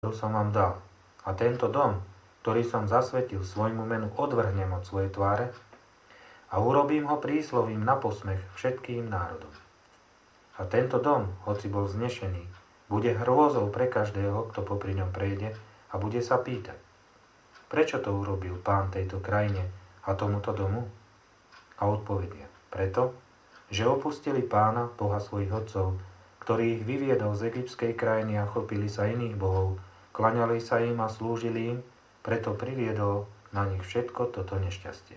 ktorú som vám dal. A tento dom, ktorý som zasvetil svojmu menu, odvrhnem od svojej tváre a urobím ho príslovím na posmech všetkým národom. A tento dom, hoci bol vznešený, bude hrôzou pre každého, kto popri ňom prejde a bude sa pýtať, prečo to urobil Pán tejto krajine a tomuto domu? A odpovedia, preto, že opustili Pána, Boha svojich otcov, ktorý ich vyviedol z egyptskej krajiny a chopili sa iných bohov, klaňali sa im a slúžili im, preto priviedol na nich všetko toto nešťastie.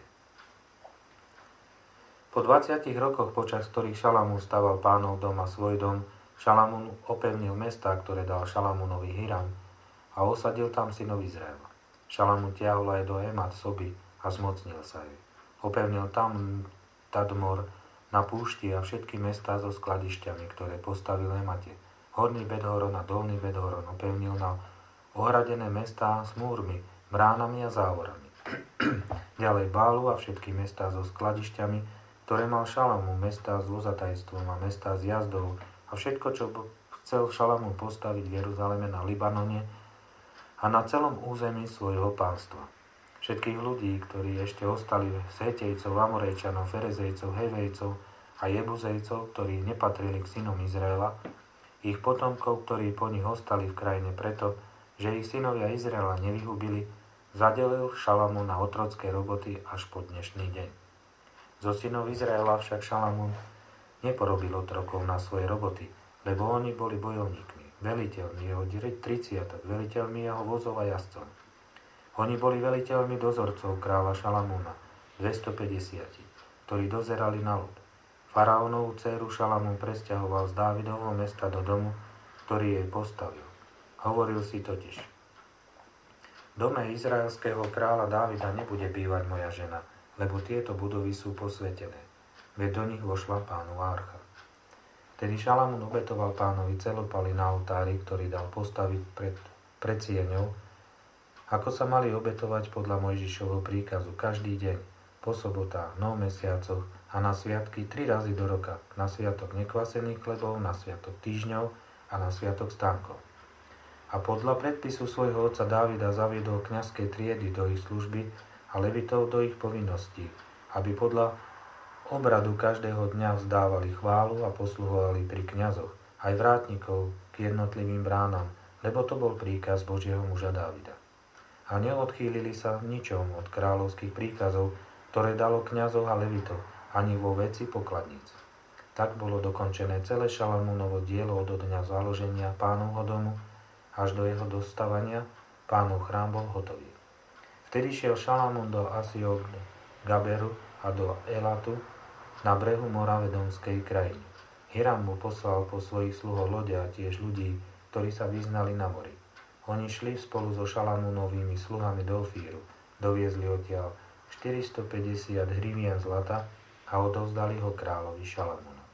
Po 20 rokoch, počas ktorých Šalamún staval Pánov dom a svoj dom, Šalamún opevnil mestá, ktoré dal Šalamúnovi Hiram a osadil tam synov Izraela. Šalamún tiahol aj do Emat soby a zmocnil sa jej. Opevnil tam Tadmor na púšti a všetky mestá so skladišťami, ktoré postavil Emate. Horný Bedhoron a Dolný Bedhoron opevnil na ohradené mestá s múrmi, bránami a závorami. Ďalej Bálu a všetky mestá so skladišťami, ktoré mal Šalamún, mestá s vozatajstvom a mestá s jazdou a všetko, čo chcel Šalamún postaviť v Jeruzaleme na Libanone a na celom území svojho pánstva. Všetkých ľudí, ktorí ešte ostali z Hetejcov, Amorejčanov, Ferezejcov, Hevejcov a Jebuzejcov, ktorí nepatrili k synom Izraela, ich potomkov, ktorí po nich ostali v krajine preto, že ich synovia Izraela nevyhubili, zadelil Šalamún na otrocké roboty až po dnešný deň. Zo synov Izraela však Šalamún neporobil otrokov na svoje roboty, lebo oni boli bojovníkmi, veliteľmi jeho 30, veliteľmi jeho vozov a jazdcov. Oni boli veliteľmi dozorcov kráľa Šalamúna, 250, ktorí dozerali na ľud. Faraónovú dcéru Šalamún presťahoval z Dávidovho mesta do domu, ktorý jej postavil. Hovoril si totiž, v dome izraelského kráľa Dávida nebude bývať moja žena, lebo tieto budovy sú posvetené, veď do nich vošla Pánova archa. Tedy Šalamún obetoval Pánovi celopaly na oltári, ktorý dal postaviť pred sieňou, ako sa mali obetovať podľa Mojžišovho príkazu každý deň, po sobotách, nov mesiacoch a na sviatky 3 razy do roka, na sviatok nekvasených chlebov, na sviatok týždňov a na sviatok stánkov. A podľa predpisu svojho otca Dávida zaviedol kňazské triedy do ich služby a levitov do ich povinností, aby podľa obradu každého dňa vzdávali chválu a posluhovali pri kňazoch, aj vrátnikov k jednotlivým bránam, lebo to bol príkaz Božieho muža Dávida. A neodchýlili sa v ničom od kráľovských príkazov, ktoré dalo kňazov a levitov, ani vo veci pokladníc. Tak bolo dokončené celé Šalamúnovo dielo od dňa založenia Pánovho domu až do jeho dostavania. Pánov chrám bol hotový. Vtedy šiel Šalamún do Asiog Gaberu a do Elatu na brehu mora Vedomskej krajiny. Hiram mu poslal po svojich sluhov lode a tiež ľudí, ktorí sa vyznali na mori. Oni šli spolu so Šalamúnovými sluhami do Ofíru, doviezli odtiaľ 450 hrivien zlata a odovzdali ho kráľovi Šalamúnovi.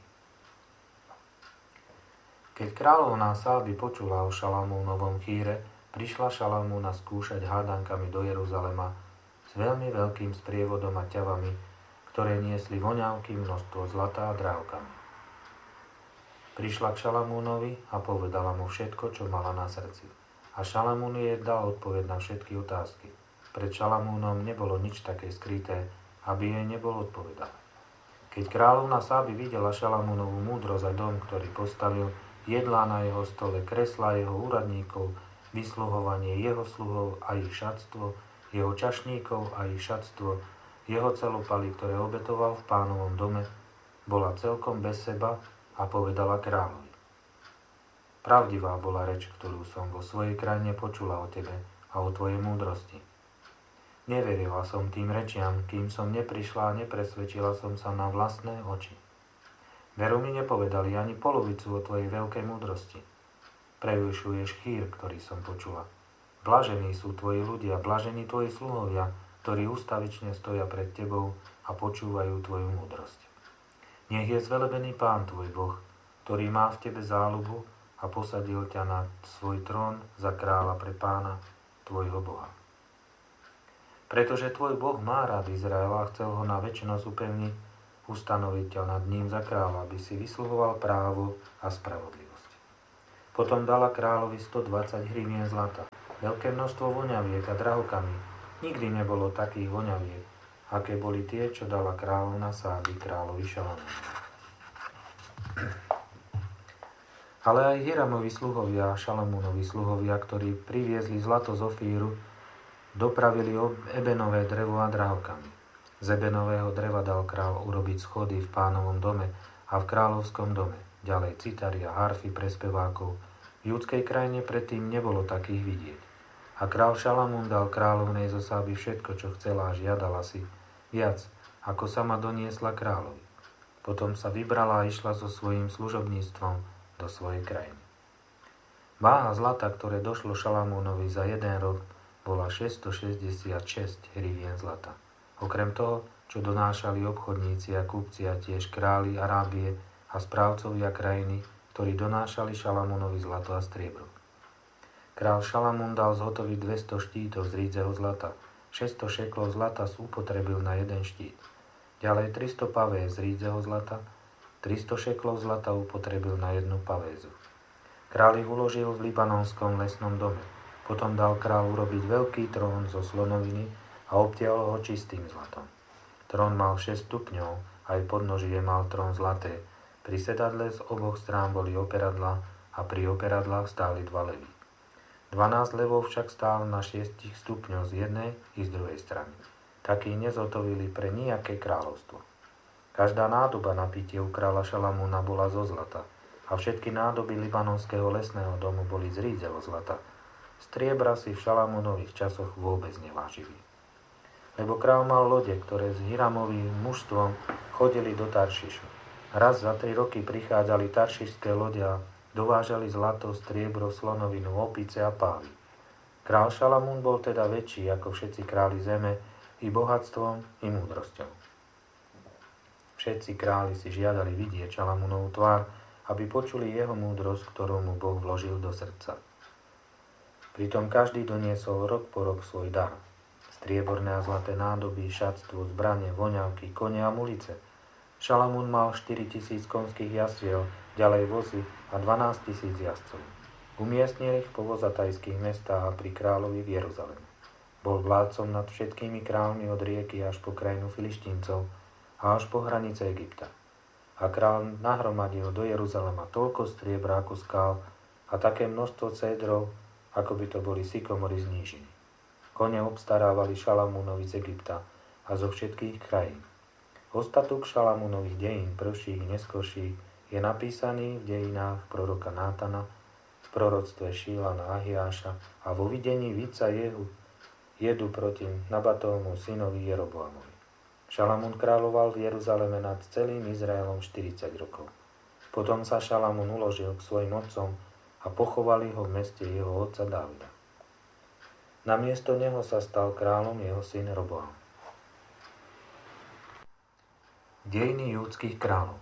Keď kráľovná Sáby počula o Šalamúnovom chýre, prišla Šalamúna skúšať hádankami do Jeruzalema s veľmi veľkým sprievodom a ťavami, ktoré niesli voňavky, množstvo zlata a drahokami. Prišla k Šalamúnovi a povedala mu všetko, čo mala na srdci. A Šalamún jej dal odpoveď na všetky otázky. Pred Šalamúnom nebolo nič také skryté, aby jej nebol odpovedal. Keď kráľovna Sáby videla Šalamúnovú múdrosť a dom, ktorý postavil, jedlá na jeho stole, kreslá jeho úradníkov, vysluhovanie jeho sluhov a ich šatstvo, jeho čašníkov a ich šatstvo, jeho celopaly, ktoré obetoval v Pánovom dome, bola celkom bez seba a povedala kráľovi. Pravdivá bola reč, ktorú som vo svojej krajine počula o tebe a o tvojej múdrosti. Neverila som tým rečiam, kým som neprišla a nepresvedčila som sa na vlastné oči. Veru mi nepovedali ani polovicu o tvojej veľkej múdrosti. Prevyšuješ chýr, ktorý som počula. Blažení sú tvoji ľudia, blažení tvoji sluhovia, ktorí ustavične stoja pred tebou a počúvajú tvoju múdrosť. Nech je zvelebený Pán tvoj Boh, ktorý má v tebe záľubu a posadil ťa na svoj trón za kráľa pre Pána, tvojho Boha. Pretože tvoj Boh má rád Izraela a chcel ho na večnosť upevniť, ustanoviť ťa nad ním za kráľa, aby si vysluhoval právo a spravodlivosť. Potom dala kráľovi 120 hrivien zlata, veľké množstvo voňaviek a drahokamy. Nikdy nebolo takých voňaviek, aké boli tie, čo dala kráľovna Sáby kráľovi Šalamúnovi. Ale aj Hiramovi sluhovia a Šalamúnovi sluhovia, ktorí priviezli zlato z Ofíru, dopravili ebenové drevo a drahokamy. Z ebenového dreva dal kráľ urobiť schody v Pánovom dome a v kráľovskom dome. Ďalej citary a harfy pre spevákov. V judskej krajine predtým nebolo takých vidieť. A kráľ Šalamún dal kráľovnej zo Sáby všetko, čo chcela a žiadala si, viac, ako sama doniesla kráľovi. Potom sa vybrala a išla so svojím služobníctvom do svojej krajiny. Váha zlata, ktoré došlo Šalamúnovi za jeden rok, bola 666 hrivien zlata. Okrem toho, čo donášali obchodníci a kupci a tiež králi Arábie a správcovia krajiny, ktorí donášali Šalamúnovi zlato a striebro. Král Šalamún dal zhotoviť 200 štítov z rídzeho zlata. 600 šeklov zlata upotrebil na jeden štít. Ďalej 300 pavéz z rídzeho zlata. 300 šeklov zlata upotrebil na jednu pavézu. Kráľ ich uložil v libanonskom lesnom dome. Potom dal kráľ urobiť veľký trón zo slonoviny a obtiahol ho čistým zlatom. Trón mal 6 stupňov, aj podnožie mal trón zlaté. Pri sedadle z oboch strán boli operadlá a pri operadlách stáli 2 levy. 12 levov však stál na 6 stupňoch z jednej i z druhej strany. Takí nezhotovili pre nijaké kráľovstvo. Každá nádoba na pitie u kráľa Šalamúna bola zo zlata a všetky nádoby libanonského lesného domu boli z rídzeho zlata. Striebra si v Šalamúnových časoch vôbec nevážili. Lebo kráľ mal lode, ktoré s Hiramovým mužstvom chodili do Taršišu. Raz za 3 roky prichádzali taršišské lode a dovážali zlato, striebro, slonovinu, opice a pávy. Král Šalamún bol teda väčší ako všetci králi zeme i bohatstvom, i múdrosťou. Všetci králi si žiadali vidieť Šalamúnovú tvár, aby počuli jeho múdrosť, ktorú mu Boh vložil do srdca. Pritom každý doniesol rok po rok svoj dar. Strieborné a zlaté nádoby, šatstvo, zbrane, voňavky, kone a mulice. Šalamún mal 4000 konských jazdiel, ďalej vozy a 12 000 jazdcov. Umiestnil ich po vozatajských mestách a pri kráľovi v Jeruzaleme. Bol vládcom nad všetkými kráľmi od rieky až po krajinu Filištíncov a až po hranice Egypta. A kráľ nahromadil do Jeruzalema toľko striebra ako skál a také množstvo cédrov, ako by to boli sykomory z nížiny. Kone obstarávali Šalamúnovi z Egypta a zo všetkých krajín. Ostatok Šalamúnových dejín, prvších i neskorších, je napísaný v dejinách proroka Nátana, v proroctve Šílana Ahiáša a vo videní vidca Jedu proti Nabatovmu synovi Jeroboamovi. Šalamún kráľoval v Jeruzaleme nad celým Izraelom 40 rokov. Potom sa Šalamún uložil k svojim otcom a pochovali ho v meste jeho otca Dávida. Namiesto neho sa stal kráľom jeho syn Roboam. Dejiny júdskych kráľov.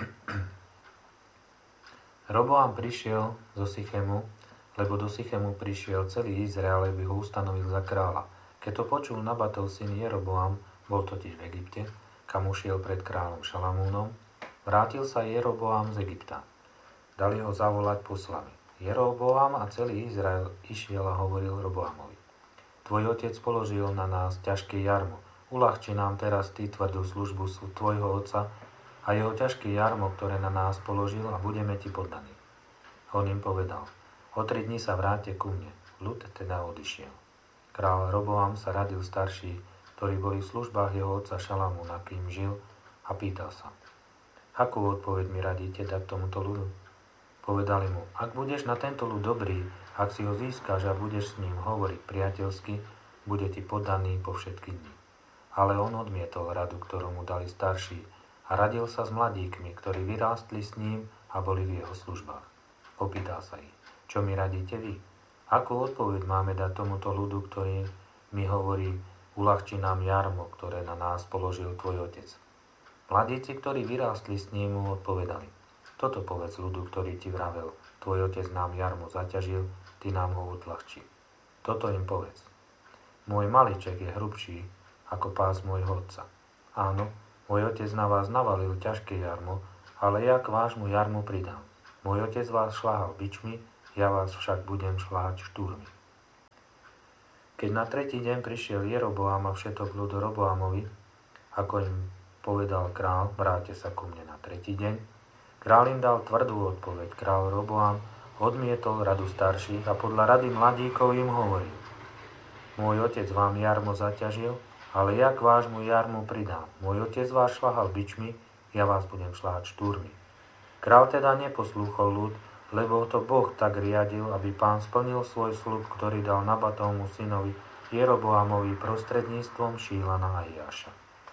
Roboam prišiel zo Sychemu, lebo do Sychemu prišiel celý Izrael, aby ho ustanovil za kráľa. Keď to počul Nabatov syn Jeroboam, bol totiž v Egypte, kam ušiel pred kráľom Šalamúnom, vrátil sa Jeroboam z Egypta. Dali ho zavolať poslami. Jeroboam a celý Izrael išiel a hovoril Roboamovi: Tvoj otec položil na nás ťažké jarmo. Uľahči nám teraz ty tvrdú službu tvojho otca a jeho ťažké jarmo, ktoré na nás položil, a budeme ti poddaní. On im povedal: O 3 dni sa vráte ku mne. Ľud teda odišiel. Král Roboam sa radil starší, ktorí boli v službách jeho otca Šalamúna, kým žil, a pýtal sa: Akú odpoveď mi radíte dať tomuto ľudu? Povedali mu: Ak budeš na tento ľud dobrý, ak si ho získaš a budeš s ním hovoriť priateľsky, bude ti poddaný po všetky dni. Ale on odmietol radu, ktorú mu dali starší, a radil sa s mladíkmi, ktorí vyrástli s ním a boli v jeho službách. Opýtal sa ich: Čo mi radíte vy? Akú odpoveď máme dať tomuto ľudu, ktorý mi hovorí: Uľahči nám jarmo, ktoré na nás položil tvoj otec? Mladíci, ktorí vyrástli s ním, mu odpovedali: Toto povedz ľudu, ktorý ti vravel: Tvoj otec nám jarmo zaťažil, ty nám ho odľahčí. Toto im povedz: Môj maliček je hrubší ako pás môjho otca. Áno, môj otec na vás navalil ťažké jarmo, ale ja k vášmu jarmu pridám. Môj otec vás šľahal bičmi, ja vás však budem šľahať štúrmi. Keď na tretí deň prišiel Jeroboám a všetok ľud Roboamovi, ako im povedal král, vráte sa ku mne na tretí deň, král im dal tvrdú odpoveď. Král Roboám odmietol radu starších a podľa rady mladíkov im hovoril: môj otec vám jarmo zaťažil, ale ja k vášmu jarmu pridám. Môj otec vás šľahal bičmi, ja vás budem šľahať štúrmi. Král teda neposlúchol ľud, lebo to Boh tak riadil, aby Pán splnil svoj sľub, ktorý dal Nabatovmu synovi Jeroboamovi prostredníctvom Šílana a Jáša.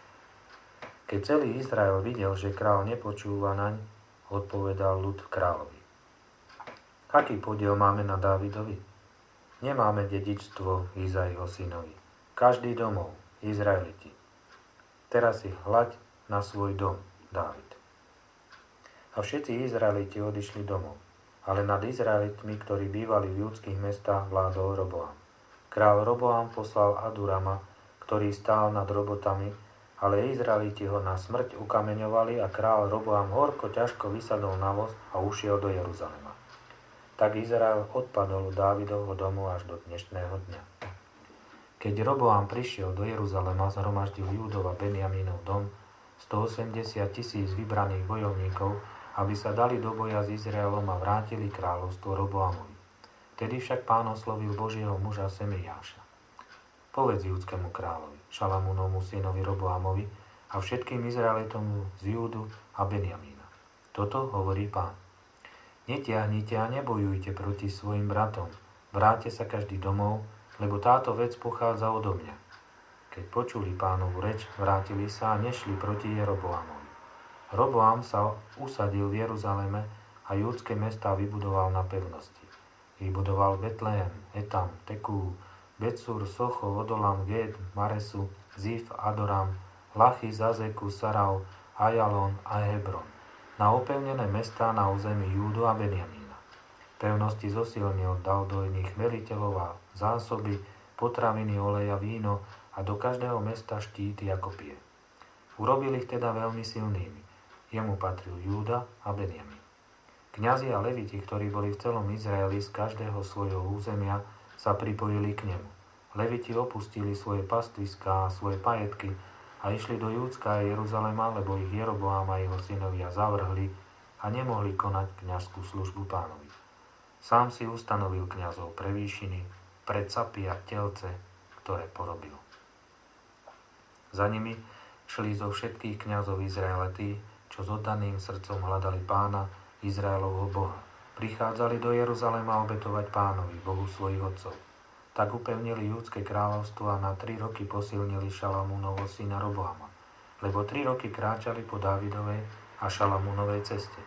Keď celý Izrael videl, že král nepočúva naň, odpovedal ľud kráľovi: aký podiel máme na Dávidovi? Nemáme dedičstvo Izaiho synovi. Každý domov, Izraeliti. Teraz si hľaď na svoj dom, Dávid. A všetci Izraeliti odišli domov. Ale nad Izraelitmi, ktorí bývali v judských mestách, vládol Roboám. Král Roboám poslal Adurama, ktorý stál nad robotami, ale Izraeliti ho na smrť ukameňovali a král Roboám horko ťažko vysadol na voz a ušiel do Jeruzalema. Tak Izrael odpadol od Dávidovho domu až do dnešného dňa. Keď Roboám prišiel do Jeruzalema, zhromaždil Júdov a Benjamínov dom, 180 000 vybraných bojovníkov, aby sa dali do boja s Izraelom a vrátili kráľovstvo Roboamovi. Vtedy však Pán oslovil Božieho muža Semeiáša: povedz júdskému kráľovi, Šalamúnovmu synovi Roboamovi a všetkým Izraelitom z Júdu a Benjamína. Toto hovorí Pán: netiahnite a nebojujte proti svojim bratom, vráťte sa každý domov, lebo táto vec pochádza odo mňa. Keď počuli Pánovu reč, vrátili sa a nešli proti Jeroboamovi. Roboám sa usadil v Jeruzaleme a júdske mestá vybudoval na pevnosti. Vybudoval Betlehem, Etam, Tekú, Betsur, Socho, Odolam, Ged, Maresu, Zif, Adoram, Lachis, Azeku, Sarau, Ajalon a Hebron, na opevnené mestá na území Júdu a Benjamína. Pevnosti zosilnil, dal do nich veliteľov a zásoby, potraviny, oleja, víno a do každého mesta štíty a kopie. Urobil ich teda veľmi silnými. Jemu patril Júda a Benjamín. Kňazi a leviti, ktorí boli v celom Izraeli z každého svojho územia, sa pripojili k nemu. Leviti opustili svoje pastviská a svoje pajetky a išli do Júdska a Jeruzalema, lebo ich Jeroboám a jeho synovia zavrhli a nemohli konať kňazskú službu Pánovi. Sám si ustanovil kňazov pre výšiny, pre capy a telce, ktoré porobil. Za nimi šli zo všetkých kňazov Izraela tí, čo s oddaným srdcom hľadali Pána, Izraelovho Boha. Prichádzali do Jeruzalema obetovať Pánovi, Bohu svojich otcov. Tak upevnili júdske kráľovstvo a na 3 roky posilnili Šalamúnovho syna Roboama, lebo 3 roky kráčali po Dávidovej a Šalamúnovej ceste.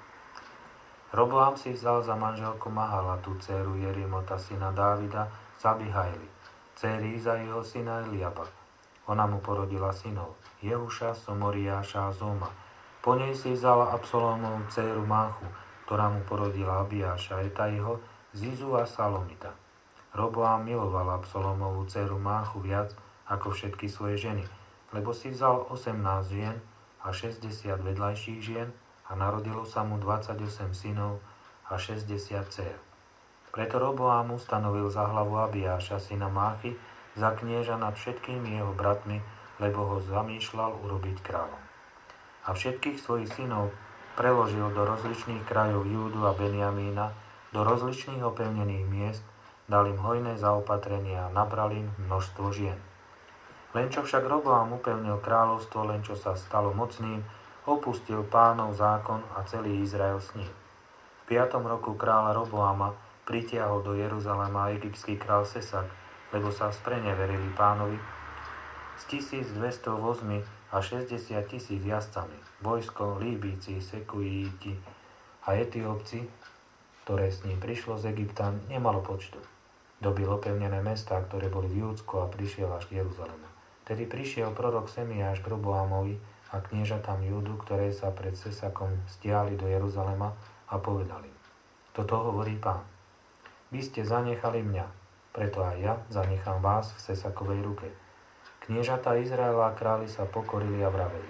Roboám si vzal za manželku Mahalatu, dcéru Jerimota syna Dávida z Abihajli, dcéry Izaiho syna Eliaba. Ona mu porodila synov Jehuša, Somoriáša a Zoma. Po nej si vzala Absalómovú dcéru Máchu, ktorá mu porodila Abiáša, Etajho, Zizu a Salomita. Roboám miloval Absalómovú dcéru Máchu viac ako všetky svoje ženy, lebo si vzal 18 žien a 60 vedľajších žien a narodilo sa mu 28 synov a 60 dcér. Preto Roboám ustanovil za hlavu Abiáša, syna Máchy, za knieža nad všetkými jeho bratmi, lebo ho zamýšľal urobiť kráľom. A všetkých svojich synov preložil do rozličných krajov Júdu a Benjamína, do rozličných opevnených miest, dal im hojné zaopatrenia a nabral im množstvo žien. Len čo však Roboám upevnil kráľovstvo, len čo sa stalo mocným, opustil Pánov zákon a celý Izrael s ním. V 5. roku kráľa Roboáma pritiahol do Jeruzalema egyptský král Sesak, lebo sa spreneverili Pánovi s 1200 vozmi a 60 000 jazdcami. Vojsko, Líbíci, Sekujíti a Etiópci, ktoré s ním prišlo z Egypta, nemalo počtu. Dobil opevnené mestá, ktoré boli v Júdsku a prišiel až k Jeruzalemu. Tedy prišiel prorok Semeiáš k Roboámovi a kniežatám Júdu, ktoré sa pred Sesakom stiahli do Jeruzalema a povedali: toto hovorí Pán. Vy ste zanechali mňa, preto aj ja zanechám vás v Sesakovej ruke. Kniežatá Izraela a králi sa pokorili a vraveli: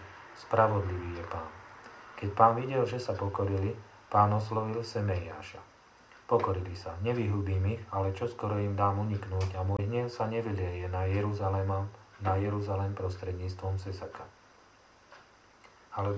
spravodlivý je Pán. Keď Pán videl, že sa pokorili, Pán oslovil Semeiáša: Pokorili sa, nevyhubím ich, ale čoskoro im dám uniknúť a môj hnev sa nevylieje na Jeruzalém prostredníctvom Sesaka. Ale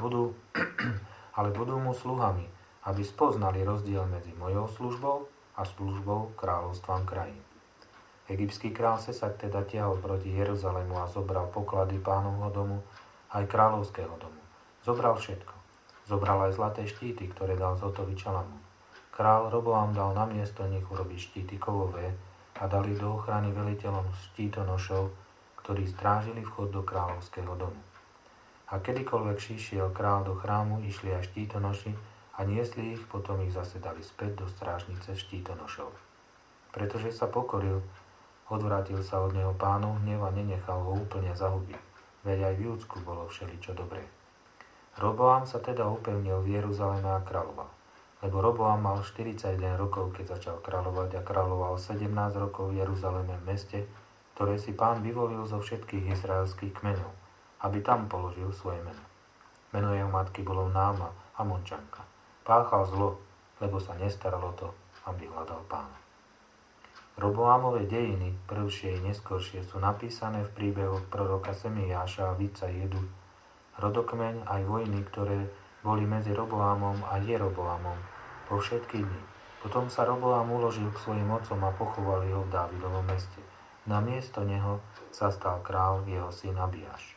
budú mu sluhami, aby spoznali rozdiel medzi mojou službou a službou kráľovstvám krajín. Egyptský král Sesak teda tiahol proti Jeruzalému a zobral poklady Pánovho domu aj kráľovského domu. Zobral všetko. Zobral aj zlaté štíty, ktoré dal zhotoviť Šalamún. Král Roboam dal na miesto nich urobiť štíty kovové a dali do ochrany veliteľom štítonošov, ktorí strážili vchod do kráľovského domu. A kedykoľvek šiel král do chrámu, išli aj štítonoši a niesli ich, potom ich zase dali späť do strážnice štítonošov. Pretože sa pokoril, odvrátil sa od neho Pánov hnev a nenechal ho úplne zahubiť. Veď aj v Júdsku bolo všeličo dobré. Roboam sa teda upevnil v Jeruzaleme a kráľoval. Lebo Roboam mal 41 rokov, keď začal kráľovať a kráľoval 17 rokov v Jeruzaleme, v meste, ktoré si Pán vyvolil zo všetkých izraelských kmeňov, aby tam položil svoje meno. Meno jeho matky bolo Náma, Amončanka. Páchal zlo, lebo sa nestaralo to, aby hľadal Pána. Roboámove dejiny, prvšie i neskoršie, sú napísané v príbehoch proroka Semijáša a vidca Jedu, rodokmeň aj vojny, ktoré boli medzi Roboámom a Jeroboámom po všetky dni. Potom sa Roboám uložil k svojim otcom a pochovali ho v Dávidovom meste. Na miesto neho sa stal král jeho syn Abiáš.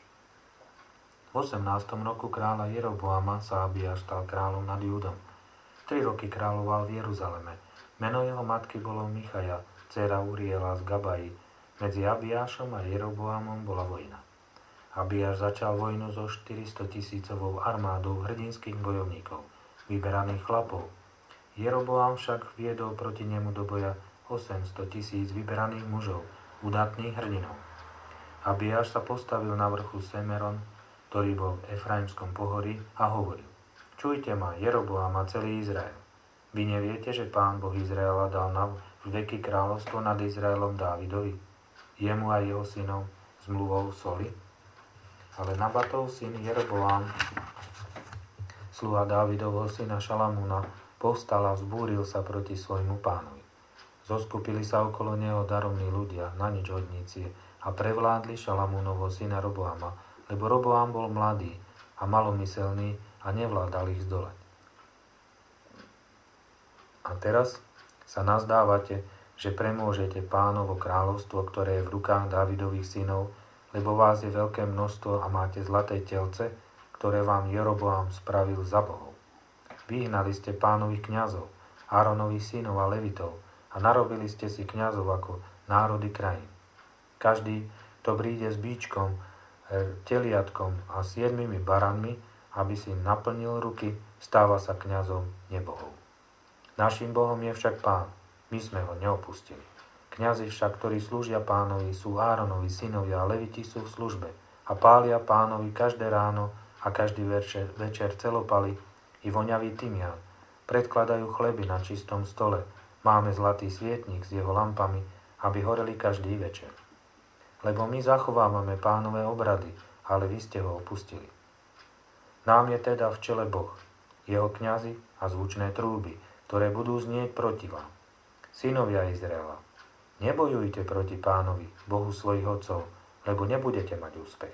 V 18. roku kráľa Jeroboáma sa Abiáš stal kráľom nad Júdom. 3 roky kráľoval v Jeruzaleme. Meno jeho matky bolo Michaja, dcéra Uriela z Gabaji. Medzi Abiášom a Jeroboámom bola vojna. Abiáš začal vojnu so 400 000 armádou hrdinských bojovníkov, vyberaných chlapov. Jeroboám však viedol proti nemu do boja 800 000 vyberaných mužov, udatných hrdinov. Abiáš sa postavil na vrchu Semeron, ktorý bol v Efraimskom pohorí, a hovoril: Čujte ma, Jeroboám a celý Izrael. Vy neviete, že Pán Boh Izraela dal na veky kráľovstvo nad Izraelom Dávidovi, jemu a jeho synom zmluvou soli? Ale Nabatov syn Jeroboám, sluha Dávidovho syna Šalamúna, povstal a vzbúril sa proti svojmu pánovi. Zoskupili sa okolo neho daromní ľudia, na nič hodníci, a prevládli Šalamúnovho syna Roboáma, lebo Roboám bol mladý a malomyselný a nevládal ich zdolať. A teraz sa nazdávate, že premôžete Pánovo kráľovstvo, ktoré je v rukách Dávidových synov, lebo vás je veľké množstvo a máte zlaté telce, ktoré vám Jeroboám spravil za bohov. Vyhnali ste Pánových kňazov, Áronových synov a levitov a narobili ste si kňazov ako národy krajín. Každý, kto príde s bíčkom, teliatkom a 7 baranmi, aby si naplnil ruky, stáva sa kňazom nebohov. Naším Bohom je však Pán, my sme ho neopustili. Kňazi však, ktorí slúžia Pánovi, sú Áronovi synovia a leviti sú v službe a pália Pánovi každé ráno a každý večer celopaly i voňavý tymián. Predkladajú chleby na čistom stole. Máme zlatý svietnik s jeho lampami, aby horeli každý večer. Lebo my zachovávame Pánové obrady, ale vy ste ho opustili. Nám je teda v čele Boh, jeho kňazi a zvučné trúby, ktoré budú znieť proti vám. Synovia Izraela, nebojujte proti Pánovi, Bohu svojich otcov, lebo nebudete mať úspech.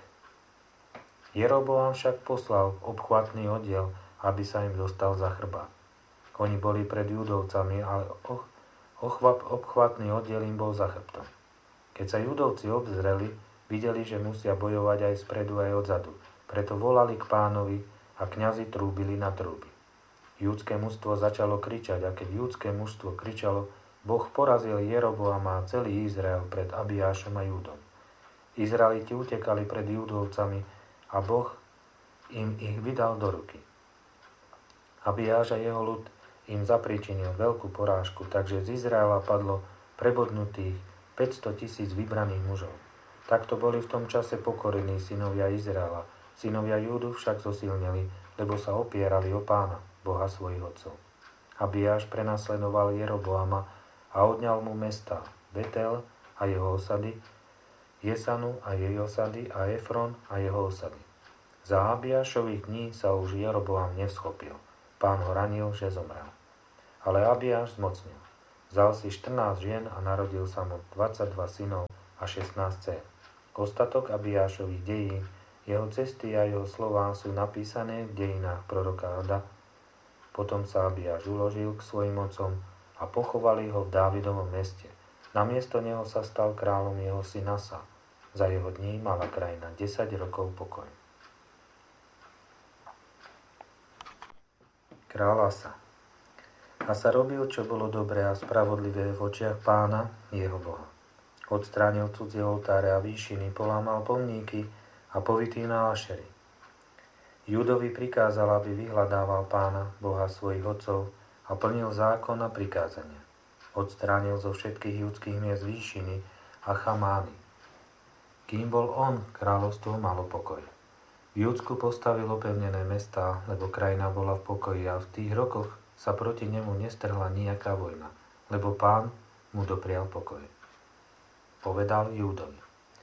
Jeroboám však poslal obchvatný oddiel, aby sa im dostal za chrbát. Oni boli pred Judovcami, ale obchvatný oddiel im bol za chrbtom. Keď sa Judovci obzreli, videli, že musia bojovať aj spredu, aj odzadu. Preto volali k Pánovi a kňazi trúbili na trúby. Júdske mužstvo začalo kričať a keď júdske mužstvo kričalo, Boh porazil Jeroboama a celý Izrael pred Abiášom a Júdom. Izraeliti utekali pred Judovcami a Boh im ich vydal do ruky. Abiáš a jeho ľud im zapríčinil veľkú porážku, takže z Izraela padlo prebodnutých 500 000 vybraných mužov. Takto boli v tom čase pokorení synovia Izraela. Synovia Júdu však zosilneli, lebo sa opierali o Pána, Boha svojich otcov. Abiáš prenasledoval Jeroboama a odňal mu mesta Betel a jeho osady, Jesanu a jej osady a Efron a jeho osady. Za Abiášových dní sa už Jeroboam nevschopil. Pán ho ranil, že zomrel. Ale Abiáš zmocnil. Vzal si 14 žien a narodil sa mu 22 synov a 16 dcér. Ostatok Abiášových dejín, jeho cesty a jeho slová sú napísané v dejinách proroka Ada. Potom sa Abiáš uložil k svojim otcom a pochovali ho v Dávidovom meste. Namiesto neho sa stal kráľom jeho syn Asa. Za jeho dní mala krajina 10 rokov pokoj. Kráľ Asa. Asa robil, čo bolo dobré a spravodlivé v očiach Pána, jeho Boha. Odstránil cudzie oltáre a výšiny, polámal pomníky a povytýnal Ašery. Júdovi prikázal, aby vyhľadával Pána, Boha svojich otcov a plnil zákon a prikázania. Odstránil zo všetkých judských miest výšiny a chamány. Kým bol on, kráľovstvo malo pokoj. V Júdsku postavil opevnené mestá, lebo krajina bola v pokoji a v tých rokoch sa proti nemu nestrhla nejaká vojna, lebo Pán mu doprial pokoj. Povedal Júdovi: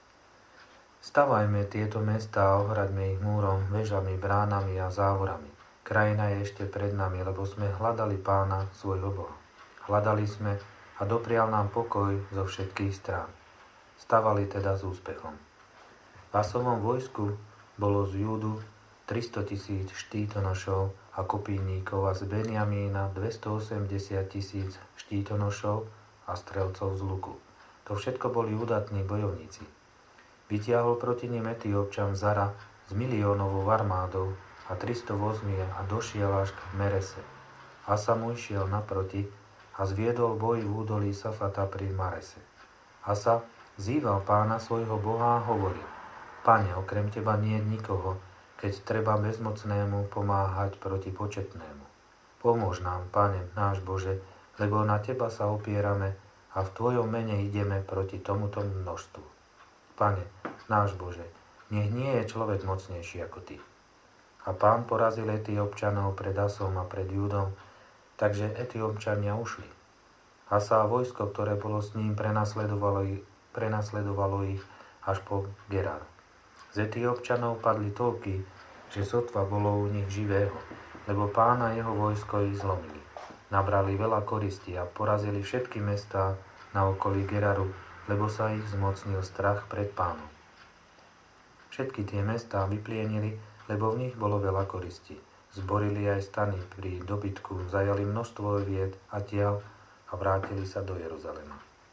Stavajme tieto mestá a ohraďme ich múrom, vežami, bránami a závorami. Krajina je ešte pred nami, lebo sme hľadali Pána, svojho Boha. Hľadali sme a doprial nám pokoj zo všetkých strán. Stavali teda s úspechom. V Asovom vojsku bolo z Júdu 300 000 štítonošov a kopíníkov a z Benjamína 280 000 štítonošov a strelcov z luku. To všetko boli udatní bojovníci. Vytiahol proti nim Etiópčan Zara s miliónovou armádou a 300 vozmi a došiel až k Merese. Asa mu išiel naproti a zviedol boj v údolí Safata pri Marese. Asa zýval Pána svojho Boha a hovoril: Pane, okrem teba nie je nikoho, keď treba bezmocnému pomáhať proti početnému. Pomôž nám, Pane, náš Bože, lebo na teba sa opierame a v tvojom mene ideme proti tomuto množstvu. Pane, náš Bože, nech nie je človek mocnejší ako ty. A Pán porazil Etiópčanov pred Asom a pred Júdom, takže Etiópčania ušli. Asa a vojsko, ktoré bolo s ním, prenasledovalo ich až po Gerar. Z Etiópčanov padli toľky, že sotva bolo u nich živého, lebo Pán a jeho vojsko ich zlomili. Nabrali veľa koristi a porazili všetky mestá na okolí Geraru, lebo sa ich zmocnil strach pred Pánom. Všetky tie mestá vyplienili, lebo v nich bolo veľa koristi. Zborili aj stany pri dobytku, zajali množstvo ovied a tiaľ a vrátili sa do Jeruzalema.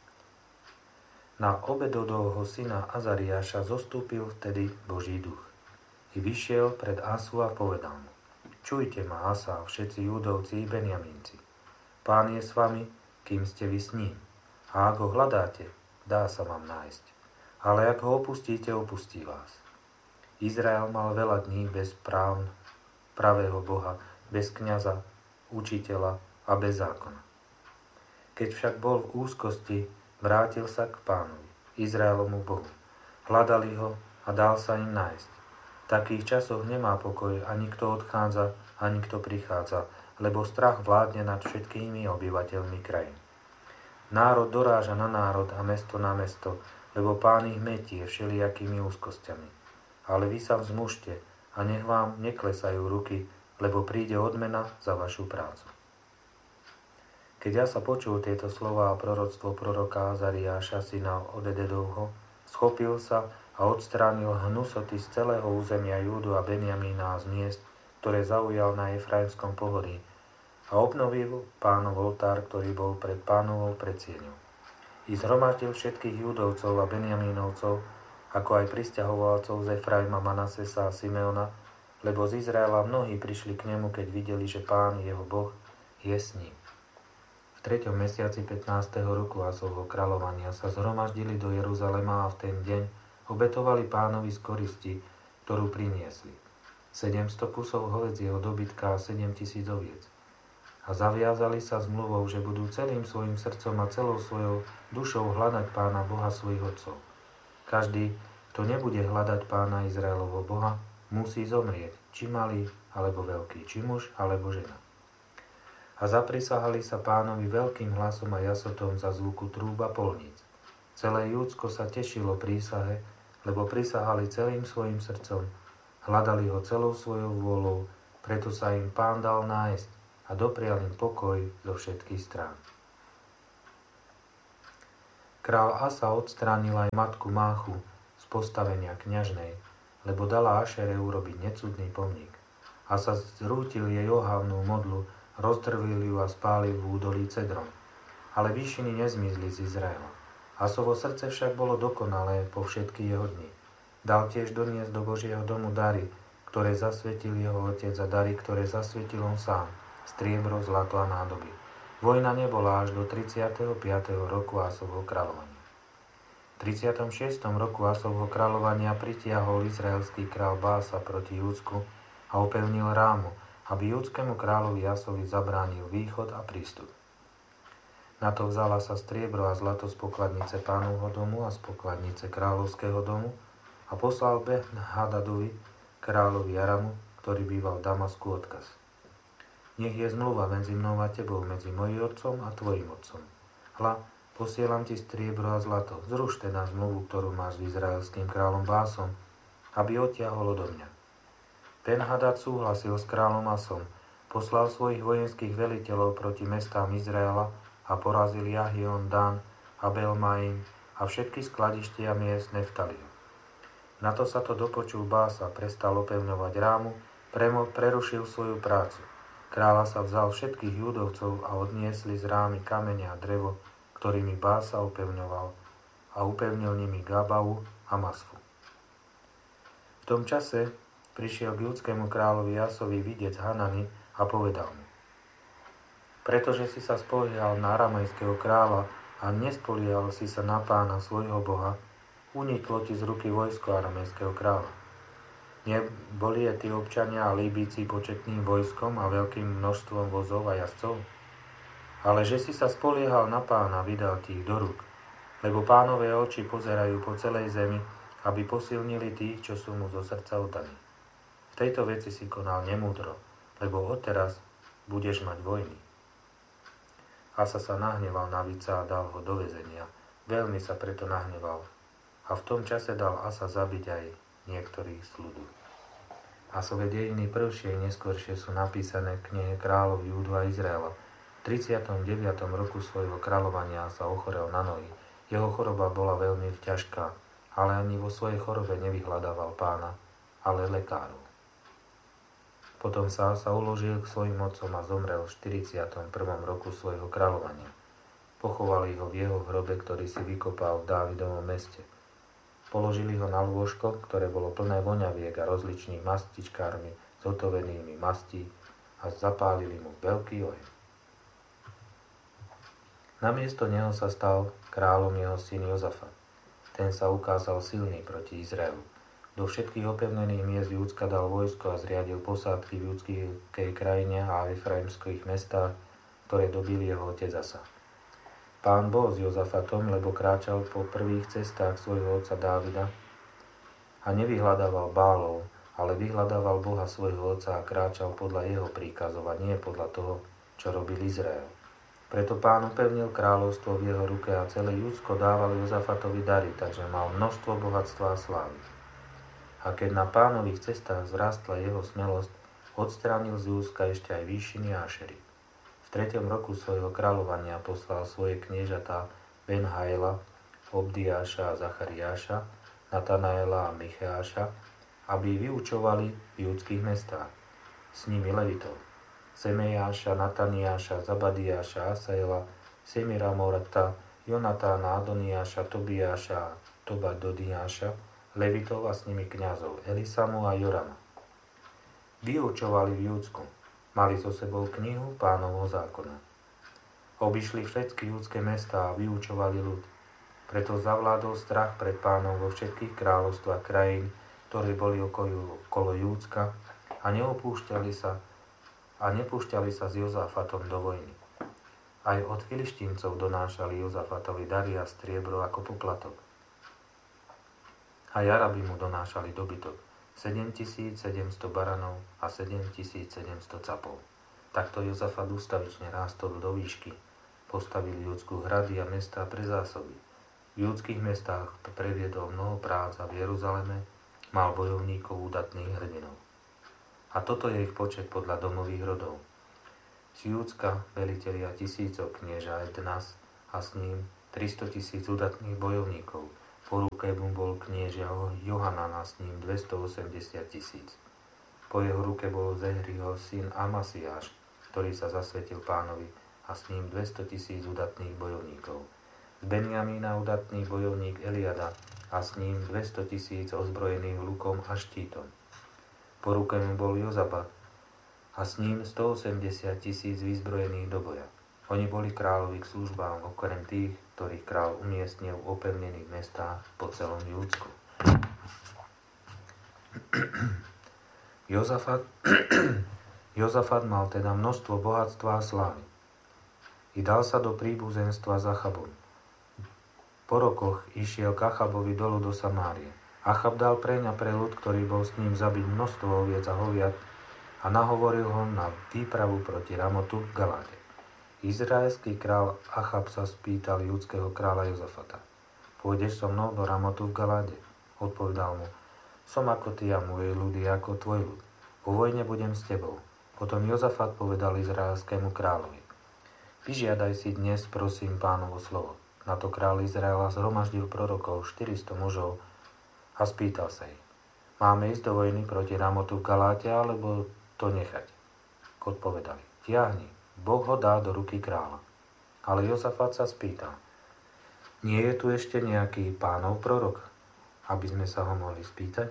Na Obedodovho syna Azariáša zostúpil vtedy Boží duch. I vyšiel pred Asu a povedal mu: Čujte ma, Asa, všetci Júdovci i Benjamínci. Pán je s vami, kým ste vy s ním. A ak ho hľadáte, dá sa vám nájsť. Ale ak ho opustíte, opustí vás. Izrael mal veľa dní bez pravého Boha, bez kňaza, učiteľa a bez zákona. Keď však bol v úzkosti, vrátil sa k Pánovi, Izraelomu Bohu. Hľadali ho a dal sa im nájsť. V takých časoch nemá pokoj, ani kto odchádza, ani kto prichádza, lebo strach vládne nad všetkými obyvateľmi krajín. Národ doráža na národ a mesto na mesto, lebo Pán ich metie všelijakými úzkosťami. Ale vy sa vzmužte a nech vám neklesajú ruky, lebo príde odmena za vašu prácu. Keď ja sa počul tieto slová a proroctvo proroka Azariáša, syna Obededovho, schopil sa a odstránil hnusoty z celého územia Júdu a Benjamína a z miest, ktoré zaujal na Efraimskom pohorí, a obnovil Pánov oltár, ktorý bol pred Pánovou predsieňou. I zhromaždil všetkých Júdovcov a Benjamínovcov, ako aj prisťahovalcov z Efraima, Manasesa a Simeona, lebo z Izraela mnohí prišli k nemu, keď videli, že Pán, jeho Boh, je s ním. V 3. mesiaci 15. roku Asovho kráľovania sa zhromaždili do Jeruzalema a v ten deň obetovali Pánovi z koristi, ktorú priniesli. 700 kusov hovädzieho dobytka a 7 000 oviec. A zaviazali sa zmluvou, že budú celým svojim srdcom a celou svojou dušou hľadať Pána Boha svojich otcov. Každý, kto nebude hľadať Pána Izraelovho Boha, musí zomrieť, či malý alebo veľký, či muž alebo žena. A zaprisahali sa Pánovi veľkým hlasom a jasotom za zvuku trúb a polníc. Celé Júdsko sa tešilo prísahe, lebo prisahali celým svojim srdcom, hľadali ho celou svojou vôľou, preto sa im Pán dal nájsť a doprial im pokoj zo všetkých strán. Král Asa odstránil aj matku Máchu z postavenia kňažnej, lebo dala Ašere urobiť necudný pomník. Asa zrútil jej ohavnú modlu, rozdrvil ju a spálil v údolí Cedron. Ale výšiny nezmizli z Izraela. Asovo srdce však bolo dokonalé po všetky jeho dni. Dal tiež doniesť do Božieho domu dary, ktoré zasvetil jeho otec a dary, ktoré zasvetil on sám, striebro, zlato a nádoby. Vojna nebola až do 35. roku Asovho kráľovania. V 36. roku Asovho kráľovania pritiahol izraelský král Bása proti Júdsku a opevnil Rámu, aby júdskému kráľovi Asovi zabránil východ a prístup. Na to vzala sa striebro a zlato z pokladnice Pánovho domu a z pokladnice kráľovského domu a poslal Ben-Hadadovi, kráľovi Aramu, ktorý býval v Damasku, odkaz. Nech je zmluva medzi mnou a tebou, medzi mojím otcom a tvojim otcom. Hľa, posielam ti striebro a zlato. Zruš teda zmluvu, ktorú máš s izraelským kráľom Básom, aby odtiahol odo mňa. Ben-Hadad súhlasil s kráľom Asom, poslal svojich vojenských veliteľov proti mestám Izraela a porazil Jahion, Dan, Abel-Maim a všetky skladištia miest Neftaliho. Na to sa to dopočul Bása, prestal opevňovať Rámu, prerušil svoju prácu. Kráľa sa vzal všetkých judovcov a odniesli z Rámy kamene a drevo, ktorými Bása upevňoval, a upevnil nimi Gabau a Masfu. V tom čase prišiel k judskému kráľovi Asovi videc Hanani a povedal mu: pretože si sa spoliehal na aramejského kráľa a nespoliehal si sa na Pána svojho Boha, uniklo ti z ruky vojsko aramejského kráľa. Neboli Etiópčania a Líbíci početným vojskom a veľkým množstvom vozov a jazdcov? Ale že si sa spoliehal na Pána, vydal ti ich do rúk, lebo Pánové oči pozerajú po celej zemi, aby posilnili tých, čo sú mu zo srdca oddaní. V tejto veci si konal nemúdro, lebo odteraz budeš mať vojny. Asa sa nahneval na víca a dal ho do väzenia. Veľmi sa preto nahneval. A v tom čase dal Asa zabiť aj niektorých z ľudu. Asove dejiny prvšie i neskôršie sú napísané v knihe kráľov Júdu a Izraela. V 39. roku svojho kráľovania sa ochorel na nohy. Jeho choroba bola veľmi ťažká, ale ani vo svojej chorobe nevyhľadával Pána, ale lekárov. Potom sa uložil k svojim otcom a zomrel v 41. roku svojho kráľovania. Pochovali ho v jeho hrobe, ktorý si vykopal v Dávidovom meste. Položili ho na lôžko, ktoré bolo plné voňaviek a rozličných mastičkármi zhotovenými mastí a zapálili mu veľký oheň. Namiesto neho sa stal kráľom jeho syn Jozafat. Ten sa ukázal silný proti Izraelu. Do všetkých opevnených miest Júdska dal vojsko a zriadil posádky v judskej krajine a efraimských mestách, ktoré dobil jeho otec Asa. Pán bol s Jozafatom, lebo kráčal po prvých cestách svojho otca Dávida a nevyhľadával Bálov, ale vyhľadával Boha svojho otca a kráčal podľa jeho príkazov a nie podľa toho, čo robil Izrael. Preto Pán upevnil kráľovstvo v jeho ruke a celé Judsko dával Jozafatovi dary, takže mal množstvo bohatstva a slávy. A keď na Pánových cestách vzrastla jeho smelosť, odstránil z Júdska ešte aj výšiny a Ašery. V 3. roku svojho kráľovania poslal svoje kniežatá Ben-Haela, Obdiáša a Zachariáša, Natanaela a Micheáša, aby vyučovali v judských mestách. S nimi levitov: Semejáša, Nataniáša, Zabadiáša, Asaela, Semiramorata, Jonatána, Adoniáša, Tobiáša a Tobadodiáša, levitov a s nimi kňazov Elisamu a Jorama. Vyučovali v Júdsku. Mali so sebou knihu Pánovho zákona. Obišli všetky judské mestá a vyučovali ľud. Preto zavládol strach pred Pánom vo všetkých kráľovstvách krajín, ktoré boli okolo Júdska a nepúšťali sa s Jozafatom do vojny. Aj od Filištíncov donášali Jozafatovi dary a striebro ako poplatok. Aj Arabi mu donášali dobytok, 7700 baranov a 7700 capov. Takto Jozafat ústavične rástol do výšky. Postavil Júdsku hrady a mestá pre zásoby. V judských mestách previedol mnoho prác a v Jeruzaleme mal bojovníkov údatných hrdinov. A toto je ich počet podľa domových rodov. Z Júdska velitelia tisícov knieža Ednas a s ním 300 000 udatných bojovníkov. Po ruke mu bol knieža Johanan a s ním 280 000. Po jeho ruke bol Zehriho syn Amasiáš, ktorý sa zasvetil Pánovi, a s ním 200 000 udatných bojovníkov. Z Benjamína udatný bojovník Eliada a s ním 200 000 ozbrojených lukom a štítom. Po ruke mu bol Jozabat a s ním 180 000 vyzbrojených do boja. Oni boli kráľovi k službám, okrem tých, ktorých kráľ umiestnil v opevnených mestách po celom Júdsku. Jozafat mal teda množstvo bohatstva a slávy. I dal sa do príbuzenstva s Achabom. Po rokoch išiel k Achabovi dolu do Samárie. Achab dal preň a pre ľud, ktorý bol s ním, zabiť množstvo oviec a hoviat a nahovoril ho na výpravu proti Ramotu v Galáde. Izraelský král Achab sa spýtal judského kráľa Jozafata: Pôjdeš so mnou do Ramotu v Galáde? Odpovedal mu: Som ako ty a môj ľud je ako tvoj ľud. Po vojne budem s tebou. Potom Jozafat povedal izraelskému kráľovi: Vyžiadaj si dnes, prosím, Pánovo slovo. Na to kráľ Izraela zhromaždil prorokov 400 mužov a spýtal sa ich: Máme ísť do vojny proti Ramotu v Galáte, alebo to nechať? Odpovedali: Tiahni, Boh ho dá do ruky kráľa. Ale Jozafat sa spýtal: Nie je tu ešte nejaký Pánov prorok, aby sme sa ho mohli spýtať?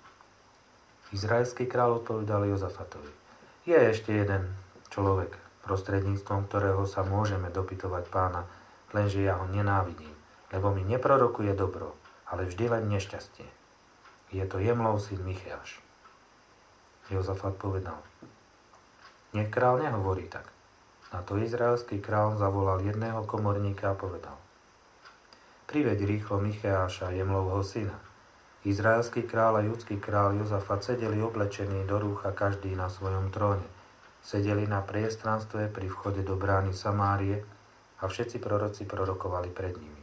Izraelský kráľ odpovedal Jozafatovi: Je ešte jeden človek, prostredníctvom ktorého sa môžeme dopytovať Pána, lenže ja ho nenávidím, lebo mi neprorokuje dobro, ale vždy len nešťastie. Je to Jemlov syn Micheáš. Jozafat povedal: Nech král nehovorí tak. Na to izraelský král zavolal jedného komorníka a povedal: Priveď rýchlo Micheáša, Jemlovho syna. Izraelský král a judský král Jozafat sedeli oblečení do rúcha každý na svojom tróne. Sedeli na priestranstve pri vchode do brány Samárie a všetci proroci prorokovali pred nimi.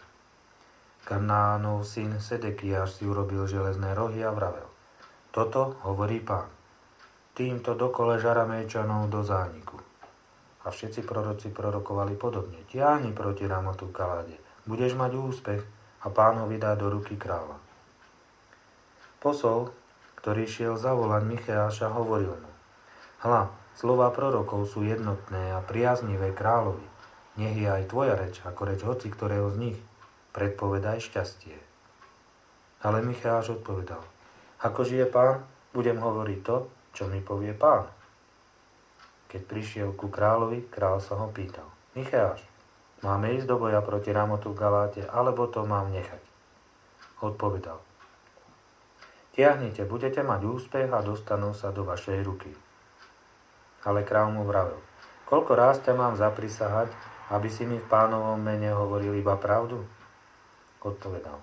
Kanánov syn Sedekiáš si urobil železné rohy a vravel: Toto hovorí Pán: Týmto dokoleš Aramejčanov do zániku. A všetci proroci prorokovali podobne: Tiahni proti Ramotu v Galáde, budeš mať úspech a Pán ho vydá do ruky kráľa. Posol, ktorý šiel zavolať Micheáša, hovoril mu: Hľa, slová prorokov sú jednotné a priaznivé kráľovi. Nech je aj tvoja reč, ako reč hoci ktorého z nich. Predpovedaj šťastie. Ale Micheáš odpovedal: Ako žije Pán, budem hovoriť to, čo mi povie Pán. Keď prišiel ku kráľovi, kráľ sa ho pýtal: Micheáš, máme ísť do boja proti Ramotu v Galáte, alebo to mám nechať? Odpovedal: Tiahnite, budete mať úspech a dostanú sa do vašej ruky. Ale kráľ mu vravel: Koľko ráz ťa mám zaprisahať, aby si mi v Pánovom mene hovoril iba pravdu? Odpovedal: